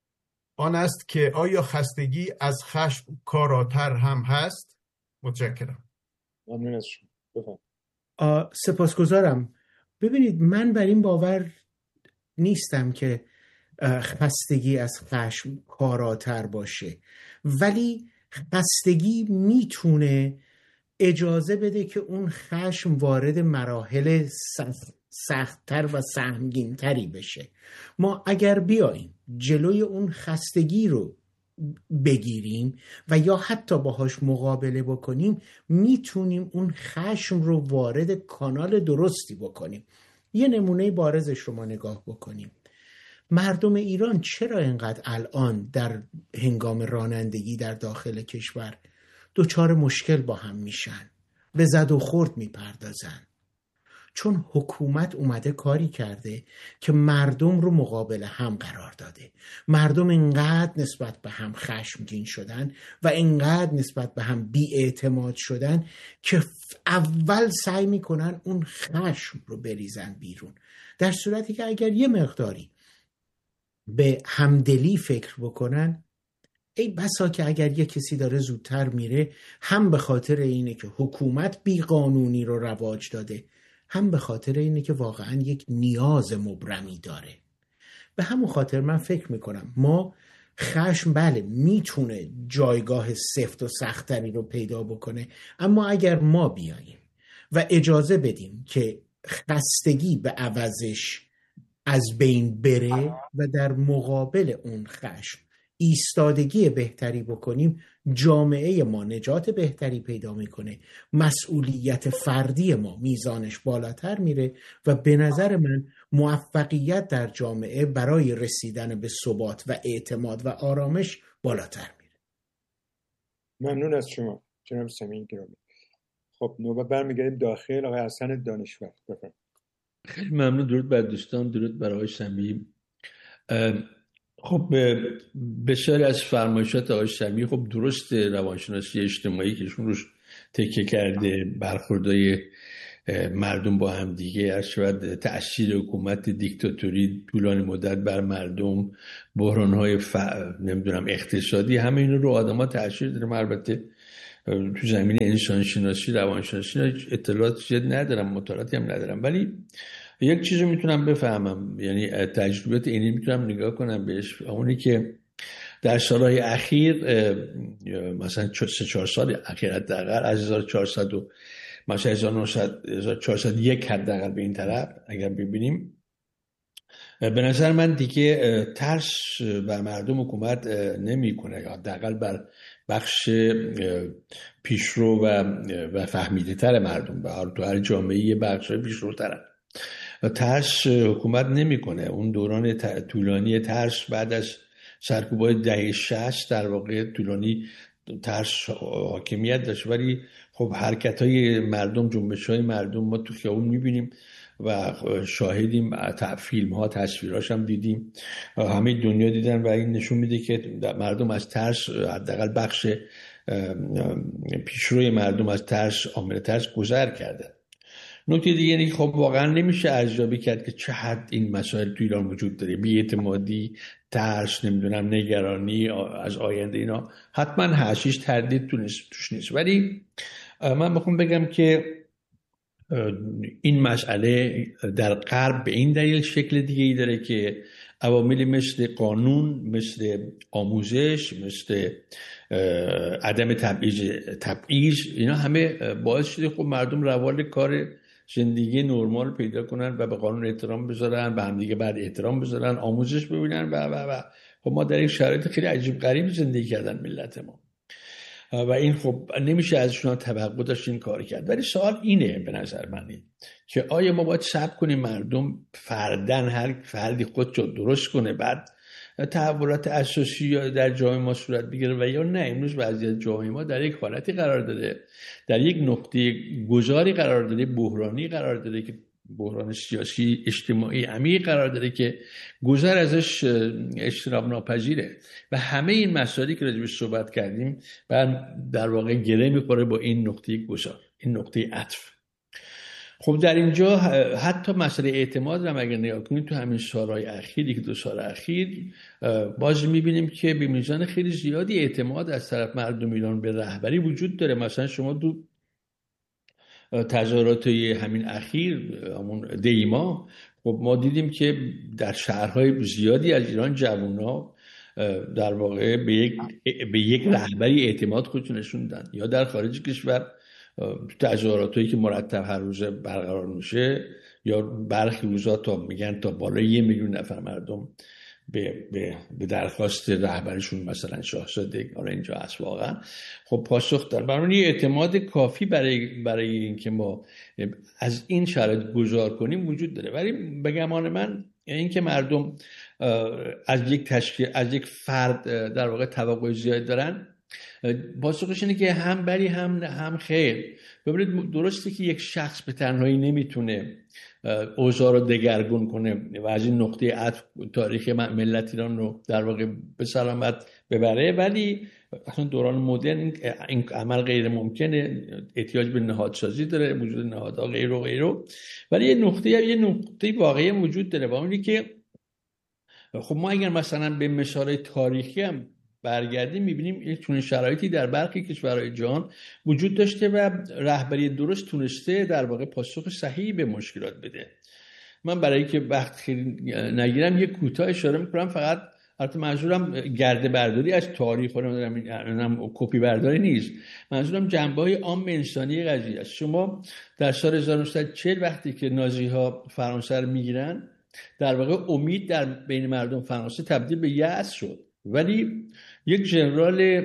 آن است که آیا خستگی از خشم کاراتر هم هست؟ متشکرم. ممنون از شما. سپاسگزارم. ببینید من بر این باور نیستم که خستگی از خشم کاراتر باشه، ولی خستگی میتونه اجازه بده که اون خشم وارد مراحل سخت‌تر و سهمگین‌تری بشه. ما اگر بیاییم جلوی اون خستگی رو بگیریم و یا حتی باهاش مقابله بکنیم، میتونیم اون خشم رو وارد کانال درستی بکنیم. یه نمونه بارزش رو ما نگاه بکنیم. مردم ایران چرا اینقدر الان در هنگام رانندگی در داخل کشور دچار مشکل با هم میشن، به زد و خورد میپردازن؟ چون حکومت اومده کاری کرده که مردم رو مقابل هم قرار داده. مردم اینقدر نسبت به هم خشمگین شدن و اینقدر نسبت به هم بی‌اعتماد شدن که اول سعی میکنن اون خشم رو بریزن بیرون، در صورتی که اگر یه مقداری به همدلی فکر بکنن، ای بسا که اگر یه کسی داره زودتر میره، هم به خاطر اینه که حکومت بی قانونی رو رواج داده، هم به خاطر اینه که واقعا یک نیاز مبرمی داره. به همون خاطر من فکر میکنم ما خشم بله میتونه جایگاه سفت و سختری رو پیدا بکنه، اما اگر ما بیاییم و اجازه بدیم که خستگی به عوضش از بین بره و در مقابل اون خشم ایستادگی بهتری بکنیم، جامعه ما نجات بهتری پیدا میکنه، مسئولیت فردی ما میزانش بالاتر میره و به نظر من موفقیت در جامعه برای رسیدن به ثبات و اعتماد و آرامش بالاتر میره. ممنون از شما جناب سمیعی گرامی. خب نوبت برمیگردیم داخل. آقای حسن دانشور بفرمایید. خیلی ممنون. درود بر دوستان، درود بر آقای سمیعی. خب بسیاری از فرمایشات آقای سمیعی خب درست روانشناسی اجتماعی که ایشون روش تکیه کرده، برخوردهای مردم با هم دیگه، از شاید تأثیر حکومت دیکتاتوری طولانی مدت بر مردم، بحران‌های ف... نمیدونم اقتصادی، همه اینو رو آدم‌ها تأثیر داره. البته تو زمین انسانشناسی، روانشناسی اطلاعات زیاد ندارم، مطالعاتی هم ندارم، ولی یک چیزی میتونم بفهمم، یعنی تجربیات اینی میتونم نگاه کنم بهش، اونی که در سالهای اخیر، مثلا سه چهار سال اخیر حداقل از هزار و چهارصد و مثلا هزار و چهارصد و یک حداقل به این طرف اگر ببینیم، به نظر من دیگه ترس بر مردم حکومت نمیکنه، یا حداقل بر بخش پیشرو و و فهمیده تر مردم. به هر تو هر جامعه بخش پیشرو ترن، ترس حکومت نمیکنه. اون دوران طولانی ترس بعد از سرکوبای دهه شصت در واقع طولانی ترس حاکمیت داشت، ولی خب حرکت‌های مردم، جنبش‌های مردم ما تو خیابون می‌بینیم و شاهدیم، فیلم ها تصویراش هم دیدیم، همه دنیا دیدن و این نشون میده که مردم از ترس، حداقل بخش پیشروی مردم از ترس، عامل ترس گذر کرده. نکته دیگه اینه که خب واقعا نمیشه ارزیابی کرد که چه حد این مسائل تو ایران وجود داره، بی‌اعتمادی، ترس، نمیدونم نگرانی از آینده، اینا حتما هشیش تردید توش نیست. ولی من بخوام بگم که این مسئله در غرب به این دلیل شکل دیگه ای داره که عواملی مثل قانون، مثل آموزش، مثل عدم تبعیض تبعیض اینا همه باعث شده خب مردم روال کار زندگی نرمال پیدا کنن و به قانون احترام بذارن، به هم دیگه بعد احترام بذارن، آموزش ببینن و و و خب ما در این شرایط خیلی عجیب غریب زندگی کردن ملت ما و این خب نمیشه ازشون توقع داشت این کار کرد. ولی سوال اینه به نظر من که آیا ما باید صبر کنیم مردم فردن هر فردی خودشو درست کنه بعد تحولات اساسی در جامعه ما صورت بگیره و یا نه امروز وضعیت جامعه ما در یک حالتی قرار داره، در یک نقطه گذاری قرار داره، بحرانی قرار داره که بحران سیاسی اجتماعی عمیق قرار داره که گذر ازش اجتناب ناپذیره و همه این مسائلی که راجعش صحبت کردیم بعد در واقع گره میخوره با این نقطه گذار، این نقطه عطف. خب در اینجا حتی مسئله اعتماد رو اگر نگاه کنید تو همین سالهای اخیر، یک دو سال اخیر باز میبینیم که به میزان خیلی زیادی اعتماد از طرف مردم ایران به رهبری وجود داره. مثلا شما دو تظاهرات همین اخیر، همون دیما، خب ما دیدیم که در شهرهای زیادی از ایران جوونا در واقع به یک به یک رهبری اعتماد خودشون نشوندن، یا در خارج کشور تظاهراتی که مرتب هر روز برقرار میشه، یا برخی روزا تا میگن تا بالای یه میلیون نفر مردم به, به, به درخواست رهبرشون مثلا شاهزاده حالا اینجا هست واقعا خب پاسخ دار. برای اعتماد کافی برای برای اینکه ما از این شرایط گذار کنیم وجود داره. ولی به گمان من اینکه مردم از یک تشکیل از یک فرد در واقع توقع زیاد دارن، پاسخش اینه که هم بلی هم هم خیر. ببینید درسته که یک شخص به تنهایی نمیتونه اوضاع رو دگرگون کنه و از این نقطه عطف تاریخ ملت ایران رو در واقع به سلامت ببره، ولی اصلا دوران مدرن این عمل غیر ممکنه، احتیاج به نهادسازی داره، وجود نهادها غیر و غیره. ولی یه نقطه یه نقطه واقعی وجود داره و اونی که خب ما اگر مثلا به مثال تاریخی هم برگردیم میبینیم یک چنین شرایطی در برخی کشورهای جهان وجود داشته و رهبری درست تونسته در واقع پاسخ صحیحی به مشکلات بده. من برای که وقت خیلی نگیرم یک کوتاه اشاره میکنم، فقط البته منظورم گرده برداری از تاریخ و نمیدونم کپی برداری نیست، منظورم جنبه‌های عام انسانی قضیه است. شما در سال هزار و نهصد و چهل وقتی که نازی‌ها فرانسه رو میگیرن، در واقع امید در بین مردم فرانسه تبدیل به یأس شد، ولی یک ژنرال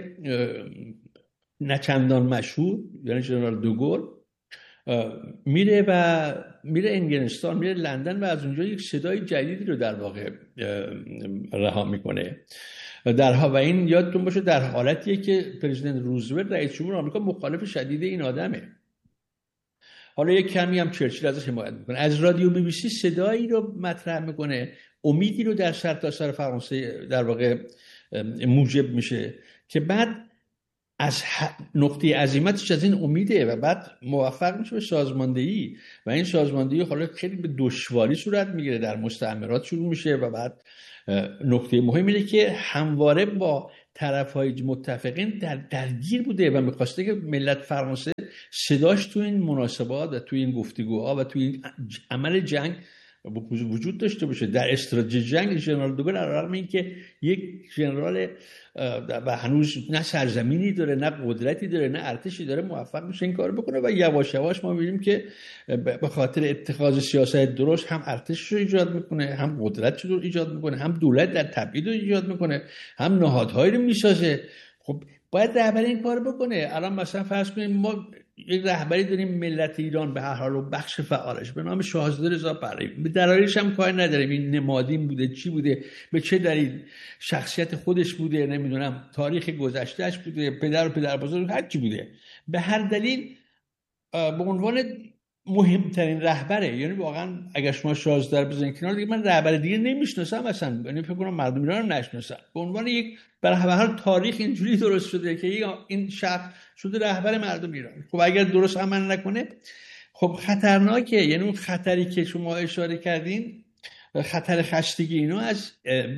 نچندان مشهور یعنی ژنرال دوگل میره و میره انگلستان، میره لندن و از اونجا یک صدای جدیدی رو در واقع رها میکنه. در ها و این یادتون باشه در حالتیه که پرزیدنت روزولت رئیس جمهور آمریکا مخالف شدید این آدمه. حالا یک کمی هم چرچیل ازش حمایت میکنه، از رادیو بی بی سی صدایی رو مطرح میکنه، امیدی رو در سرتاسر فرانسه در واقع موجب میشه که بعد از نقطه عظیمتش از این امیده و بعد موفق میشه به سازماندهی و این سازماندهی حالا خیلی به دشواری صورت میگیره، در مستعمرات شروع میشه و بعد نقطه مهم اینه که همواره با طرفهای متفقین در درگیر بوده و میخواسته که ملت فرانسه صداش تو این مناسبات و تو این گفتگوها و تو این عمل جنگ وجود داشته باشه. در استراتژی جنگ ژنرال دوگل علاوه بر اینکه یک ژنرال و هنوز نه سرزمینی داره، نه قدرتی داره، نه ارتشی داره، موفق میشه این کارو بکنه و یواش یواش ما میبینیم که به خاطر اتخاذ سیاست درست هم ارتش رو ایجاد میکنه، هم قدرت رو ایجاد میکنه، هم دولت در تبعید رو ایجاد میکنه، هم نهادهایی رو میسازه. خب باید رهبری این کارو بکنه. الان مثلا فرض کنیم ما یک رهبری داریم ملت ایران به هر حال و بخش فعالش به نام شاهزاده رضا پهلوی، به دلایلش هم کار نداریم این نمادین بوده چی بوده، به چه دلیل، شخصیت خودش بوده، نمیدونم تاریخ گذشتهش بوده، پدر و پدر بزرگ هر چی بوده، به هر دلیل به عنوان مهمترین رهبره. یعنی واقعا اگر شما شاهزاده رو بزنید کنار دیگه من رهبر دیگه نمیشناسم اصلا، یعنی فکر کنم مردم ایران رو نشناسن. به عنوان یک برای هر تاریخ اینجوری درست شده که این شخص شده رهبر مردم ایران. خب اگر درست عمل نکنه خب خطرناکه. یعنی اون خطری که شما اشاره کردین، خطر خستگی اینا از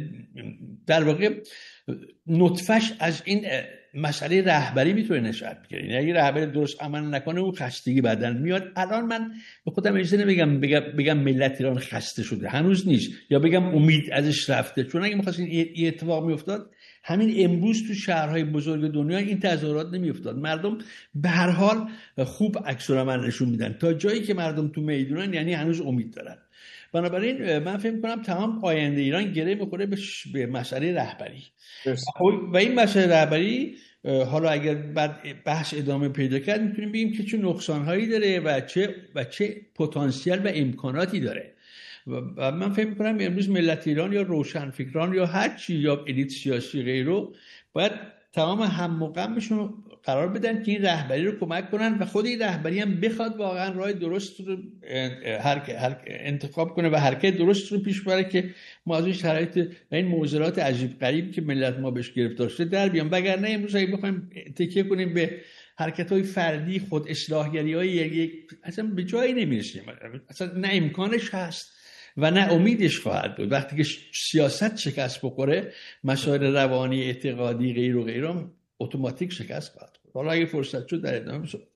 در واقع نطفش از این مسئله رهبری میتونه نشأت بگیره. یعنی اگه رهبر درست عمل نکنه اون خستگی بدن میاد. الان من به خودم اجازه نمیگم بگم, بگم ملت ایران خسته شده، هنوز نیست، یا بگم امید ازش رفته، چون اگه می‌خواست این اتفاق میافتاد همین امروز تو شهرهای بزرگ دنیا این تظاهرات نمیافتاد. مردم به هر حال خوب عکس العمل نشون میدن تا جایی که مردم تو میدونن، یعنی هنوز امید دارن. بنابراین من فکر می‌کنم تمام آینده ایران گره می‌خوره به مسئله رهبری و این مسئله رهبری حالا اگر بعد بحث ادامه پیدا کرد میتونیم بگیم که چه نقصان‌هایی داره و چه و چه پتانسیل و امکاناتی داره. و من فکر می‌کنم امروز ملت ایران یا روشنفکران یا هر چی یا الیت سیاسی غیره باید تمام هم و غمشون قرار بدن که این رهبری رو کمک کنن و خود این رهبری هم بخواد واقعا راه درست رو هر انتخاب کنه و حرکت درست رو پیش بره که ما از این شرایط و این معضلات عجیب غریب که ملت ما بهش گرفتار شده در بیام. وگرنه امروز اگه بخوایم تکیه کنیم به حرکت‌های فردی، خود اصلاحگری‌های یک اصلا به جایی نمیرسیم، اصلا نه امکانش هست و نه امیدش خواهد بود. وقتی که سیاست شکست بخوره مسائل روانی، اعتقادی، غیر و غیره اتوماتیک شکست خواهد بود. حالا اگه فرصت شد در ادامه می‌شه.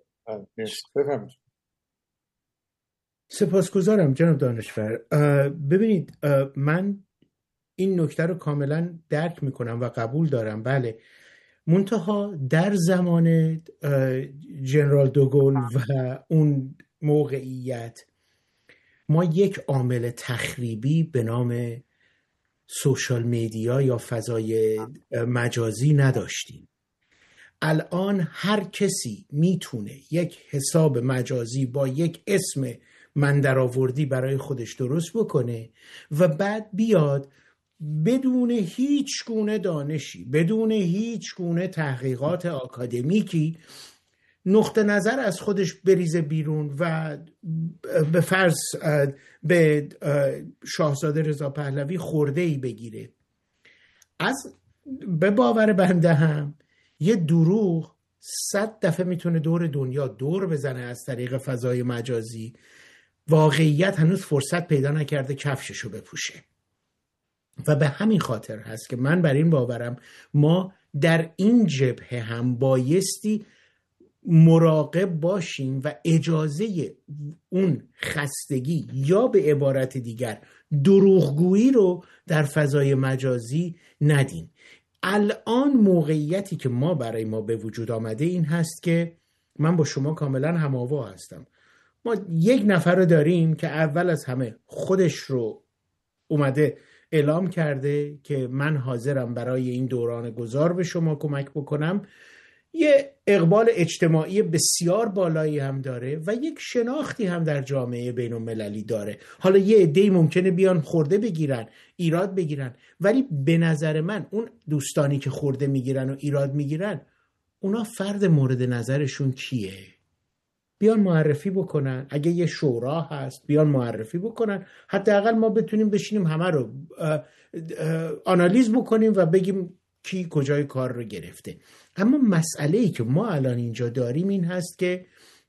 سپاسگزارم جناب دانشور. ببینید من این نکته رو کاملا درک میکنم و قبول دارم، بله، منتها در زمان جنرال دوگل و اون موقعیت ما یک عامل تخریبی به نام سوشال میدیا یا فضای مجازی نداشتیم. الان هر کسی میتونه یک حساب مجازی با یک اسم من درآوردی برای خودش درست بکنه و بعد بیاد بدون هیچ گونه دانشی، بدون هیچ گونه تحقیقات آکادمیکی نقطه نظر از خودش بریزه بیرون و به فرض به شاهزاده رضا پهلوی خورده‌ای بگیره. از به باور بنده هم یه دروغ صد دفعه میتونه دور دنیا دور بزنه از طریق فضای مجازی، واقعیت هنوز فرصت پیدا نکرده کفششو بپوشه. و به همین خاطر هست که من بر این باورم ما در این جبهه هم بایستی مراقب باشیم و اجازه اون خستگی یا به عبارت دیگر دروغگویی رو در فضای مجازی ندیم. الان موقعیتی که ما برای ما به وجود آمده این هست که من با شما کاملا هم‌آوا هستم. ما یک نفر رو داریم که اول از همه خودش رو اومده اعلام کرده که من حاضرم برای این دوران گذار به شما کمک بکنم. یه اقبال اجتماعی بسیار بالایی هم داره و یک شناختی هم در جامعه بین المللی داره. حالا یه عده‌ای ممکنه بیان خورده بگیرن، ایراد بگیرن، ولی به نظر من اون دوستانی که خورده میگیرن و ایراد میگیرن اونا فرد مورد نظرشون کیه؟ بیان معرفی بکنن. اگه یه شورا هست بیان معرفی بکنن، حداقل ما بتونیم بشینیم همه رو آنالیز بکنیم و بگیم کی کجای کار رو گرفته. اما مسئله‌ای که ما الان اینجا داریم این هست که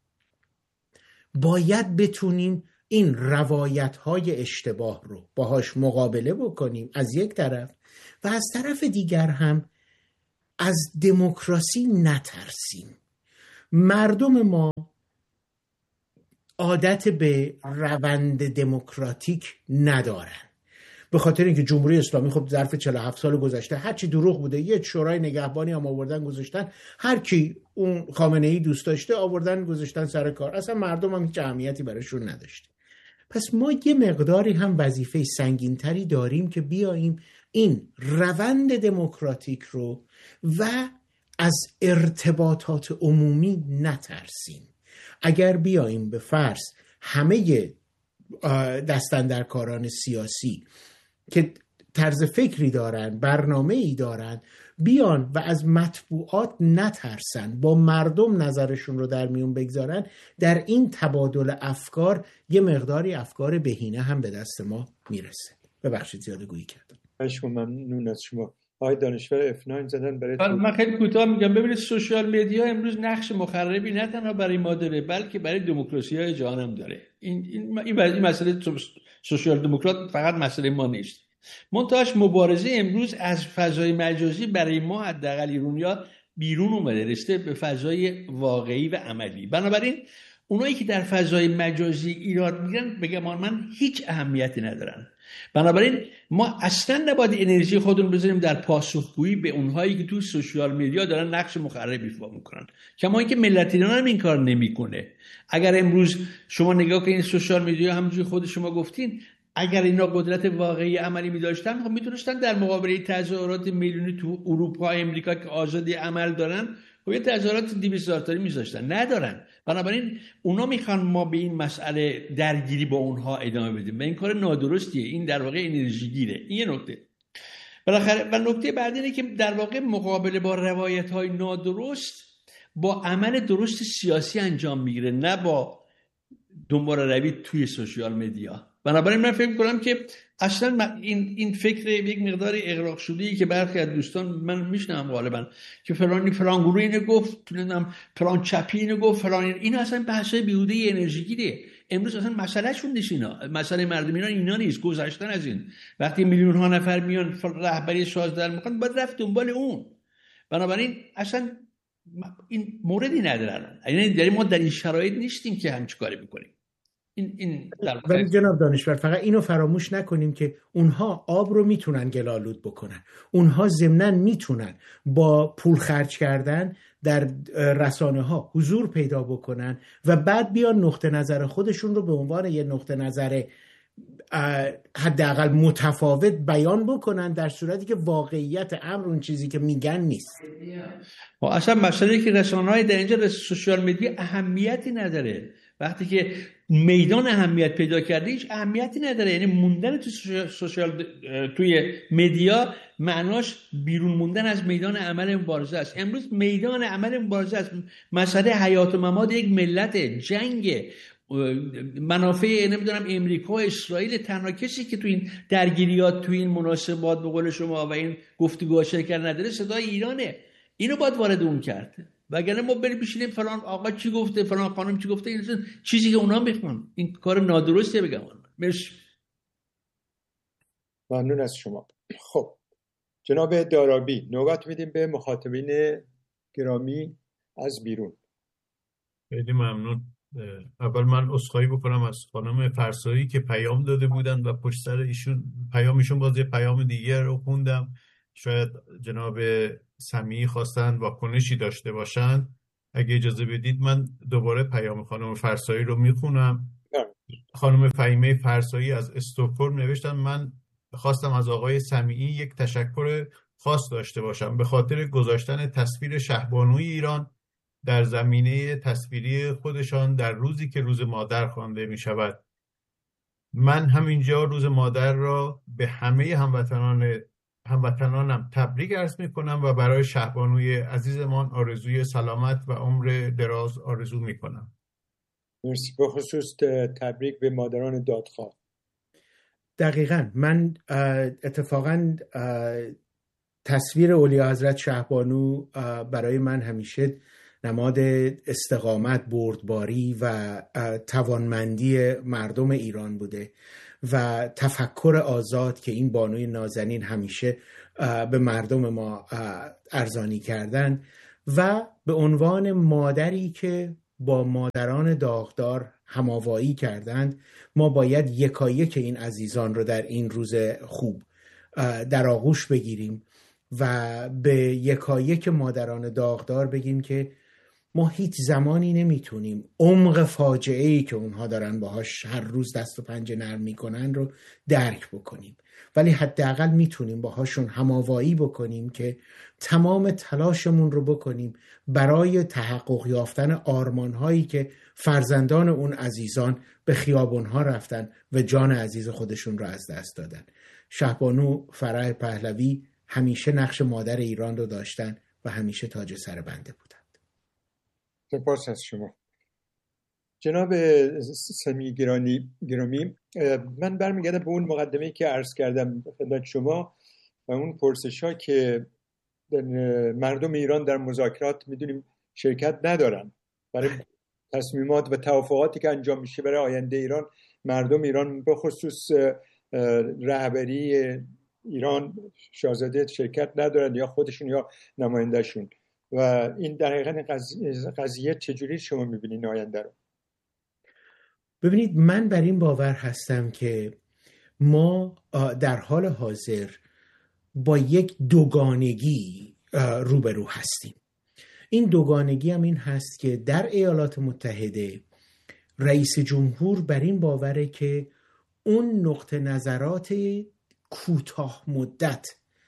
باید بتونیم این روایت‌های اشتباه رو باهاش مقابله بکنیم از یک طرف، و از طرف دیگر هم از دموکراسی نترسیم. مردم ما عادت به روند دموکراتیک ندارن، به خاطر اینکه جمهوری اسلامی خب ظرف چهل و هفت سال گذشته هرچی دروغ بوده یه شورای نگهبانی هم آوردن گذاشتن، هر کی اون خامنه ای دوست داشته آوردن گذاشتن سر کار، اصلا مردم هم هیچ اهمیتی براشون نداشته. پس ما یه مقداری هم وظیفه سنگین‌تری داریم که بیاییم این روند دموکراتیک رو و از ارتباطات عمومی نترسیم. اگر بیاییم به فرض همه دستاندرکاران سیاسی که طرز فکری دارن، برنامه‌ای دارن، بیان و از مطبوعات نترسن، با مردم نظرشون رو در میون بگذارن، در این تبادل افکار یه مقداری افکار بهینه هم به دست ما میرسه. ببخشید زیاده گویی کردم. شما ممنون از شما. آقای دانشور اف نه زدن برای من خیلی کوتاه میگم. ببینید سوشال مدیا امروز نقش مخربی نه تنها برای ما داره بلکه برای دموکراسی‌های جهان هم داره. این این این مسئله سوشال دموکرات فقط مسئله ما نیست. منتهاش مبارزه امروز از فضای مجازی برای ما حداقل ایرانیا بیرون اومده، رسیده به فضای واقعی و عملی. بنابراین اونایی که در فضای مجازی ایراد میگیرن بگم من هیچ اهمیتی ندارن. بنابراین ما اصلا نباید انرژی خودمون بذاریم در پاسخگویی به اونهایی که تو سوشال مدیا دارن نقش مخربی ایفا میکنن، کما اینکه ملت ایران هم این کار نمیکنه. اگر امروز شما نگاه کنید سوشال مدیا همونجوری خود شما گفتین، اگر اینا قدرت واقعی عملی می‌داشتن خب میتونستن در مقابله تظاهرات میلیونی تو اروپا و امریکا که آزادی عمل دارن خب یه تظاهرات دویست هزار تایی می‌ذاشتن، ندارن. بنابراین اونا میخوان ما به این مسئله درگیری با اونها ادامه بدیم و این کار نادرستیه. این در واقع انرژی گیره. این یه نکته. بالاخره و نکته بعدی اینه که در واقع مقابله با روایت‌های نادرست با عمل درست سیاسی انجام میگیره، نه با دنبال روی توی سوشال مدیا. بنابراین من فکر می‌کنم که اصلا این این فکر یک مقدار اغراق شده‌ای که برخی از دوستان من میشنم غالبا که فلانی فلان گروه اینو گفت، نمیدونم فلان چپی اینو گفت، فلان این اصلا بحثای بیهوده انرژی گیره. امروز اصلا مسئلهشون نیست اینا. مسئله مردم اینا اینا نیست، گذشتن از این. وقتی میلیون ها نفر میان رهبری سازدار میکنن باید رفت دنبال اون. بنابراین اصلا این موردی ندارن. یعنی داریم ما در این شرایط نیستیم که همچین کاری بکنیم. این این ولی جناب دانشور فقط اینو فراموش نکنیم که اونها آب رو میتونن گلالود بکنن، اونها ضمناً میتونن با پول خرج کردن در رسانه ها حضور پیدا بکنن و بعد بیان نقطه نظر خودشون رو به عنوان یه نقطه نظر حداقل متفاوت بیان بکنن، در صورتی که واقعیت امر اون چیزی که میگن نیست. و اصلا مسئله که رسانه‌های در اینجا سوشال مدیا اهمیتی نداره. وقتی که میدان اهمیت پیدا کرده هیچ اهمیتی نداره. یعنی موندن تو سوشال توی مدیا معناش بیرون موندن از میدان عمل مبارزه است. امروز میدان عمل مبارزه است. مسئله حیات و ممات یک ملت، جنگ، منافع نمیدونم امریکا و اسرائیل. تنها کسی که تو این درگیریات تو این مناسبات به قول شما و این گفتگوها شرکت نداره صدای ایرانه. اینو باید وارد اون کرد. وگرنه ما بریم بشینیم فلان آقا چی گفته، فلان خانم چی گفته، این چیزی که اونا میخوان. این کار نادرستیه بگم. مرسی. ممنون از شما. خب جناب دارابی نوبت میدیم به مخاطبین گرامی از بیرون. خیلی ممنون. اول من عذرخواهی بکنم از خانم فرسایی که پیام داده بودن و پشت سر ایشون پیامشون باز یه پیام دیگر رو خوندم. شاید جناب سمیعی خواستن واکنشی داشته باشن. اگه اجازه بدید من دوباره پیام خانم فرسایی رو میخونم. خانم فهیمه فرسایی از استکهلم نوشتن من خواستم از آقای سمیعی یک تشکر خاص داشته باشم به خاطر گذاشتن تصویر شهبانوی ایران در زمینه تصویری خودشان در روزی که روز مادر خوانده می شود. من همینجا روز مادر را به همه هموطنان هموطنانم تبریک عرض می کنم و برای شهبانوی عزیزمان آرزوی سلامت و عمر دراز آرزو می کنم. مرسی. به خصوص تبریک به مادران دادخواه. دقیقاً من اتفاقاً تصویر اولیا حضرت شهبانو برای من همیشه نماد استقامت، بردباری و توانمندی مردم ایران بوده و تفکر آزاد که این بانوی نازنین همیشه به مردم ما ارزانی کردن و به عنوان مادری که با مادران داغدار هماوایی کردند، ما باید یکایک این عزیزان رو در این روز خوب در آغوش بگیریم و به یکایک مادران داغدار بگیم که ما هیچ زمانی نمیتونیم عمق فاجعه‌ای که اونها دارن باهاش هر روز دست و پنجه نرم میکنن رو درک بکنیم، ولی حداقل میتونیم باهاشون هماوایی بکنیم که تمام تلاشمون رو بکنیم برای تحقق یافتن آرمانهایی که فرزندان اون عزیزان به خیابونها رفتن و جان عزیز خودشون رو از دست دادن. شهبانو فرح پهلوی همیشه نقش مادر ایران رو داشتن و همیشه تاج سر بنده بودن. سپاس از شما جناب سمیع گرامی. گرامی من برمیگردم به اون مقدمه‌ای که عرض کردم خدمت شما و اون پرسش‌ها که مردم ایران در مذاکرات میدونیم شرکت ندارن. برای تصمیمات و توافقاتی که انجام میشه برای آینده ایران، مردم ایران به خصوص رهبری ایران شاهزاده شرکت ندارن، یا خودشون یا نمایندهشون. و این در حقیقت قضیه چجوری شما میبینید آینده رو؟ ببینید، من بر این باور هستم که ما در حال حاضر با یک دوگانگی روبرو هستیم. این دوگانگی هم این هست که در ایالات متحده رئیس جمهور بر این باوره که اون نقطه نظرات کوتاه مدت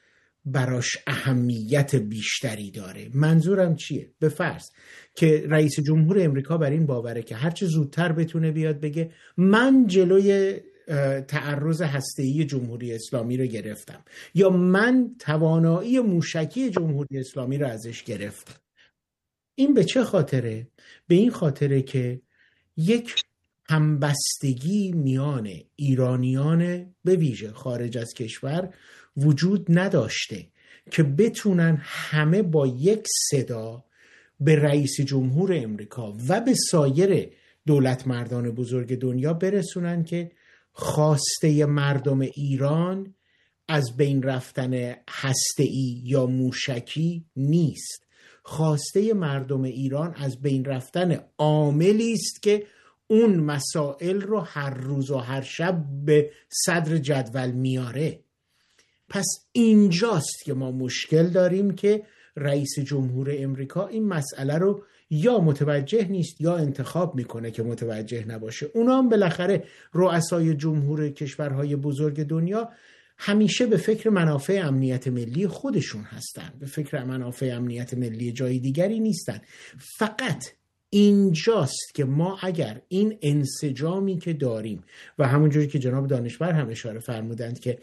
براش اهمیت بیشتری داره. منظورم چیه؟ به فرض که رئیس جمهور امریکا بر این باوره که هرچه زودتر بتونه بیاد بگه من جلوی تعرض هسته‌ای جمهوری اسلامی رو گرفتم، یا من توانایی موشکی جمهوری اسلامی رو ازش گرفتم. این به چه خاطره؟ به این خاطره که یک همبستگی میان ایرانیان به ویژه خارج از کشور وجود نداشته که بتونن همه با یک صدا به رئیس جمهور امریکا و به سایر دولت مردان بزرگ دنیا برسونن که خواسته مردم ایران از بین رفتن هسته‌ای یا موشکی نیست. خواسته مردم ایران از بین رفتن عاملی است که اون مسائل رو هر روز و هر شب به صدر جدول میاره. پس اینجاست که ما مشکل داریم که رئیس جمهور امریکا این مسئله رو یا متوجه نیست یا انتخاب میکنه که متوجه نباشه. اونا هم بالاخره رؤسای جمهور کشورهای بزرگ دنیا همیشه به فکر منافع امنیت ملی خودشون هستن، به فکر منافع امنیت ملی جای دیگری نیستن. فقط اینجاست که ما اگر این انسجامی که داریم و همونجوری که جناب دانشور هم اشاره فرمودند که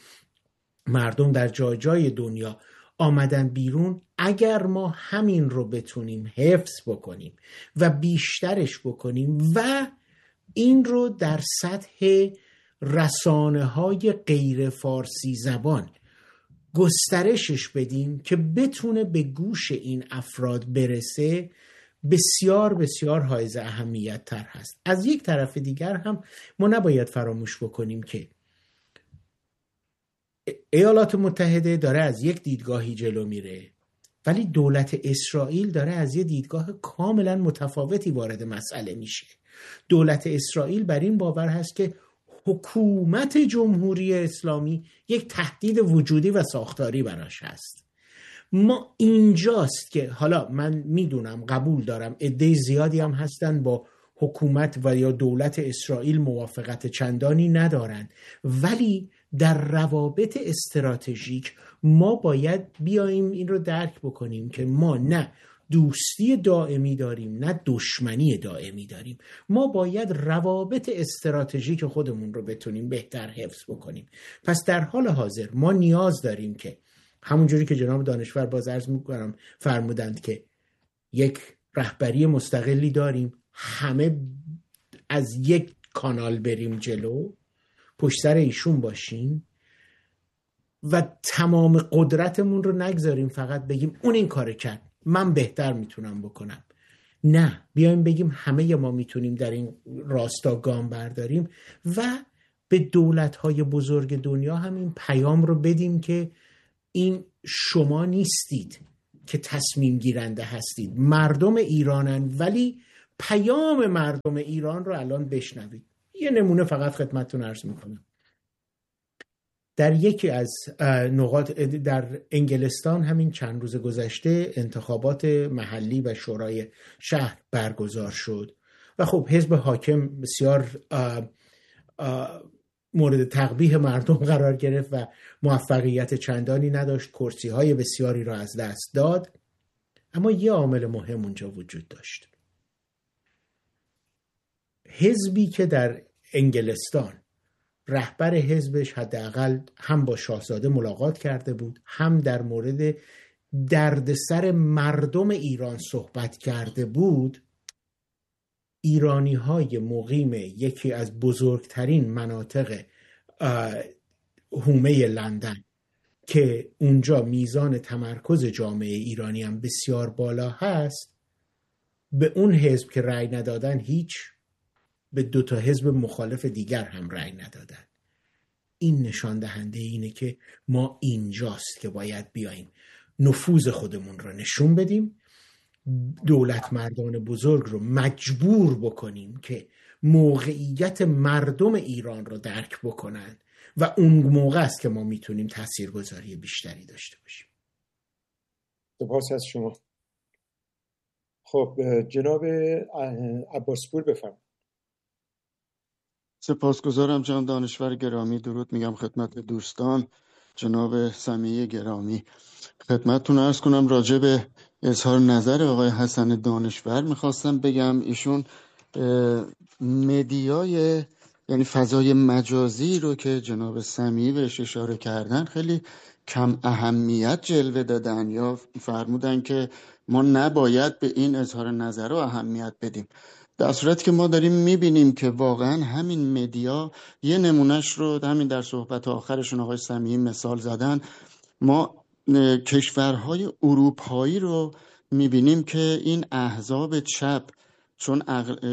مردم در جای جای دنیا آمدن بیرون، اگر ما همین رو بتونیم حفظ بکنیم و بیشترش بکنیم و این رو در سطح رسانه های غیر فارسی زبان گسترشش بدیم که بتونه به گوش این افراد برسه، بسیار بسیار حائز اهمیت تر هست. از یک طرف دیگر هم ما نباید فراموش بکنیم که ایالات متحده داره از یک دیدگاهی جلو میره، ولی دولت اسرائیل داره از یک دیدگاه کاملا متفاوتی وارد مسئله میشه. دولت اسرائیل بر این باور هست که حکومت جمهوری اسلامی یک تهدید وجودی و ساختاری براش هست. ما اینجاست که حالا من میدونم، قبول دارم عده زیادی هم هستن با حکومت و یا دولت اسرائیل موافقت چندانی ندارن، ولی در روابط استراتژیک ما باید بیاییم این رو درک بکنیم که ما نه دوستی دائمی داریم نه دشمنی دائمی داریم. ما باید روابط استراتژیک خودمون رو بتونیم بهتر حفظ بکنیم. پس در حال حاضر ما نیاز داریم که همونجوری که جناب دانشور باز عرض میکنم فرمودند که یک رهبری مستقلی داریم، همه از یک کانال بریم جلو، پشت سر ایشون باشیم و تمام قدرتمون رو نگذاریم فقط بگیم اون این کار کرد من بهتر میتونم بکنم. نه، بیایم بگیم همه ما میتونیم در این راستا گام برداریم و به دولت‌های بزرگ دنیا هم این پیام رو بدیم که این شما نیستید که تصمیم گیرنده هستید، مردم ایرانن، ولی پیام مردم ایران رو الان بشنوید. یه نمونه فقط خدمتتون عرض میکنم. در یکی از نقاط در انگلستان همین چند روز گذشته انتخابات محلی و شورای شهر برگزار شد و خب حزب حاکم بسیار آه آه مورد تقبیح مردم قرار گرفت و موفقیت چندانی نداشت، کرسی های بسیاری را از دست داد. اما یه عامل مهم اونجا وجود داشت. حزبی که در انگلستان رهبر حزبش حداقل هم با شاهزاده ملاقات کرده بود، هم در مورد دردسر مردم ایران صحبت کرده بود، ایرانی های مقیم یکی از بزرگترین مناطق حومه لندن که اونجا میزان تمرکز جامعه ایرانی هم بسیار بالا هست، به اون حزب که رأی ندادن هیچ، به دو تا حزب مخالف دیگر هم رأی ندادن. این نشان دهنده اینه که ما اینجاست که باید بیاییم نفوذ خودمون رو نشون بدیم، دولت مردان بزرگ رو مجبور بکنیم که موقعیت مردم ایران رو درک بکنن و اون موقع است که ما میتونیم تاثیرگذاری بیشتری داشته باشیم. سپاس از شما. خب جناب عباسپور بفرمایید. سپاسگزارم جناب دانشور گرامی. درود میگم خدمت دوستان. جناب سمیع گرامی، خدمتتون عرض کنم راجع به اظهار نظر آقای حسن دانشور میخواستم بگم ایشون مدیای یعنی فضای مجازی رو که جناب سمیع بهش اشاره کردن خیلی کم اهمیت جلوه دادن یا فرمودن که ما نباید به این اظهار نظر رو اهمیت بدیم، در صورتی که ما داریم میبینیم که واقعا همین مدیا یه نمونهش رو همین در صحبت آخرشون آقای سمیعی مثال زدن. ما کشورهای اروپایی رو میبینیم که این احزاب چپ چون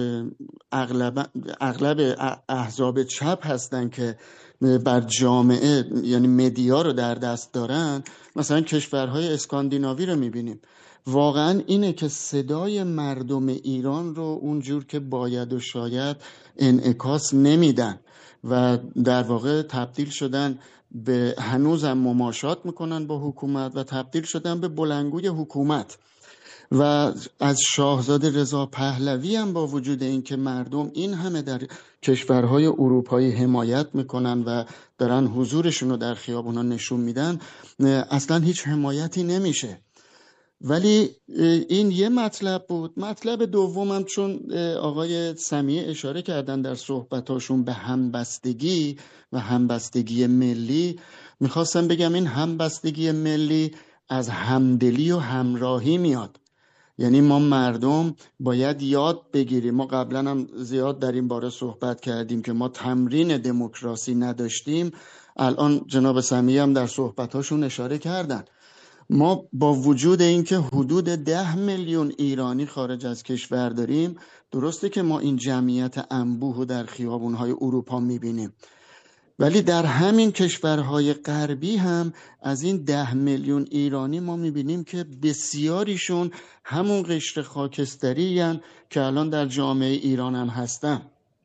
اغلب اغلب احزاب چپ هستن که بر جامعه یعنی مدیا رو در دست دارن، مثلا کشورهای اسکاندیناوی رو میبینیم واقعا اینه که صدای مردم ایران رو اونجور که باید و شاید انعکاس نمیدن و در واقع تبدیل شدن به هنوزم مماشات میکنن با حکومت و تبدیل شدن به بلندگوی حکومت. و از شاهزاده رضا پهلوی هم با وجود این که مردم این همه در کشورهای اروپایی حمایت میکنن و دارن حضورشون رو در خیابونا نشون میدن، اصلا هیچ حمایتی نمیشه. ولی این یه مطلب بود. مطلب دومم چون آقای سمیع اشاره کردن در صحبتاشون به همبستگی و همبستگی ملی، میخواستم بگم این همبستگی ملی از همدلی و همراهی میاد. یعنی ما مردم باید یاد بگیریم. ما قبلا هم زیاد در این باره صحبت کردیم که ما تمرین دموکراسی نداشتیم. الان جناب سمیع هم در صحبتاشون اشاره کردن. ما با وجود اینکه حدود ده میلیون ایرانی خارج از کشور داریم، درسته که ما این جمعیت انبوه رو در خیابون‌های اروپا می‌بینیم، ولی در همین کشورهای غربی هم از این ده میلیون ایرانی ما می‌بینیم که بسیاریشون همون قشر خاکستری هستند که الان در جامعه ایران هم هستن.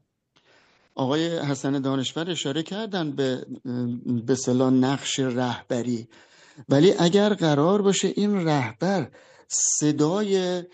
آقای حسن دانشور اشاره کردن به به اصطلاح نقش رهبری، ولی اگر قرار باشه این رهبر صدای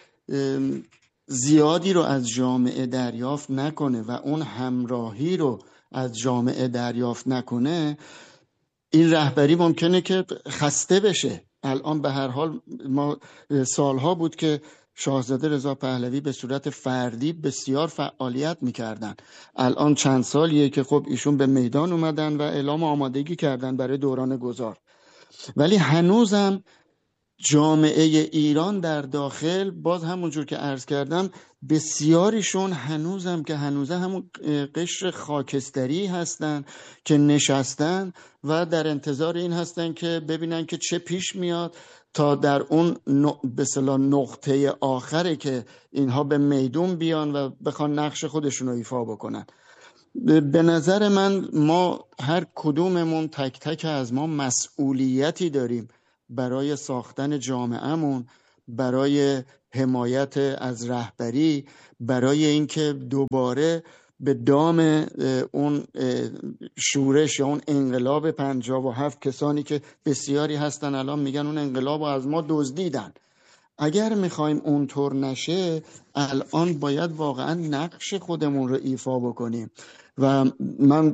زیادی رو از جامعه دریافت نکنه و اون همراهی رو از جامعه دریافت نکنه، این رهبری ممکنه که خسته بشه. الان به هر حال ما سالها بود که شاهزاده رضا پهلوی به صورت فردی بسیار فعالیت میکردن. الان چند سالیه که خب ایشون به میدان اومدن و اعلام آمادگی کردن برای دوران گذار، ولی هنوزم جامعه ایران در داخل باز همونجور که عرض کردم بسیاریشون هنوزم که هنوزه همون قشر خاکستری هستن که نشستن و در انتظار این هستن که ببینن که چه پیش میاد تا در اون به اصطلاح نقطه آخره که اینها به میدون بیان و بخوان نقش خودشون رو ایفا بکنن. به نظر من ما هر کدوممون تک تک از ما مسئولیتی داریم برای ساختن جامعهمون، برای حمایت از رهبری، برای اینکه دوباره به دام اون شورش یا اون انقلاب پنجاه و هفت، کسانی که بسیاری هستن الان میگن اون انقلاب رو از ما دزدیدن، اگر میخوایم اونطور نشه الان باید واقعا نقش خودمون رو ایفا بکنیم. و من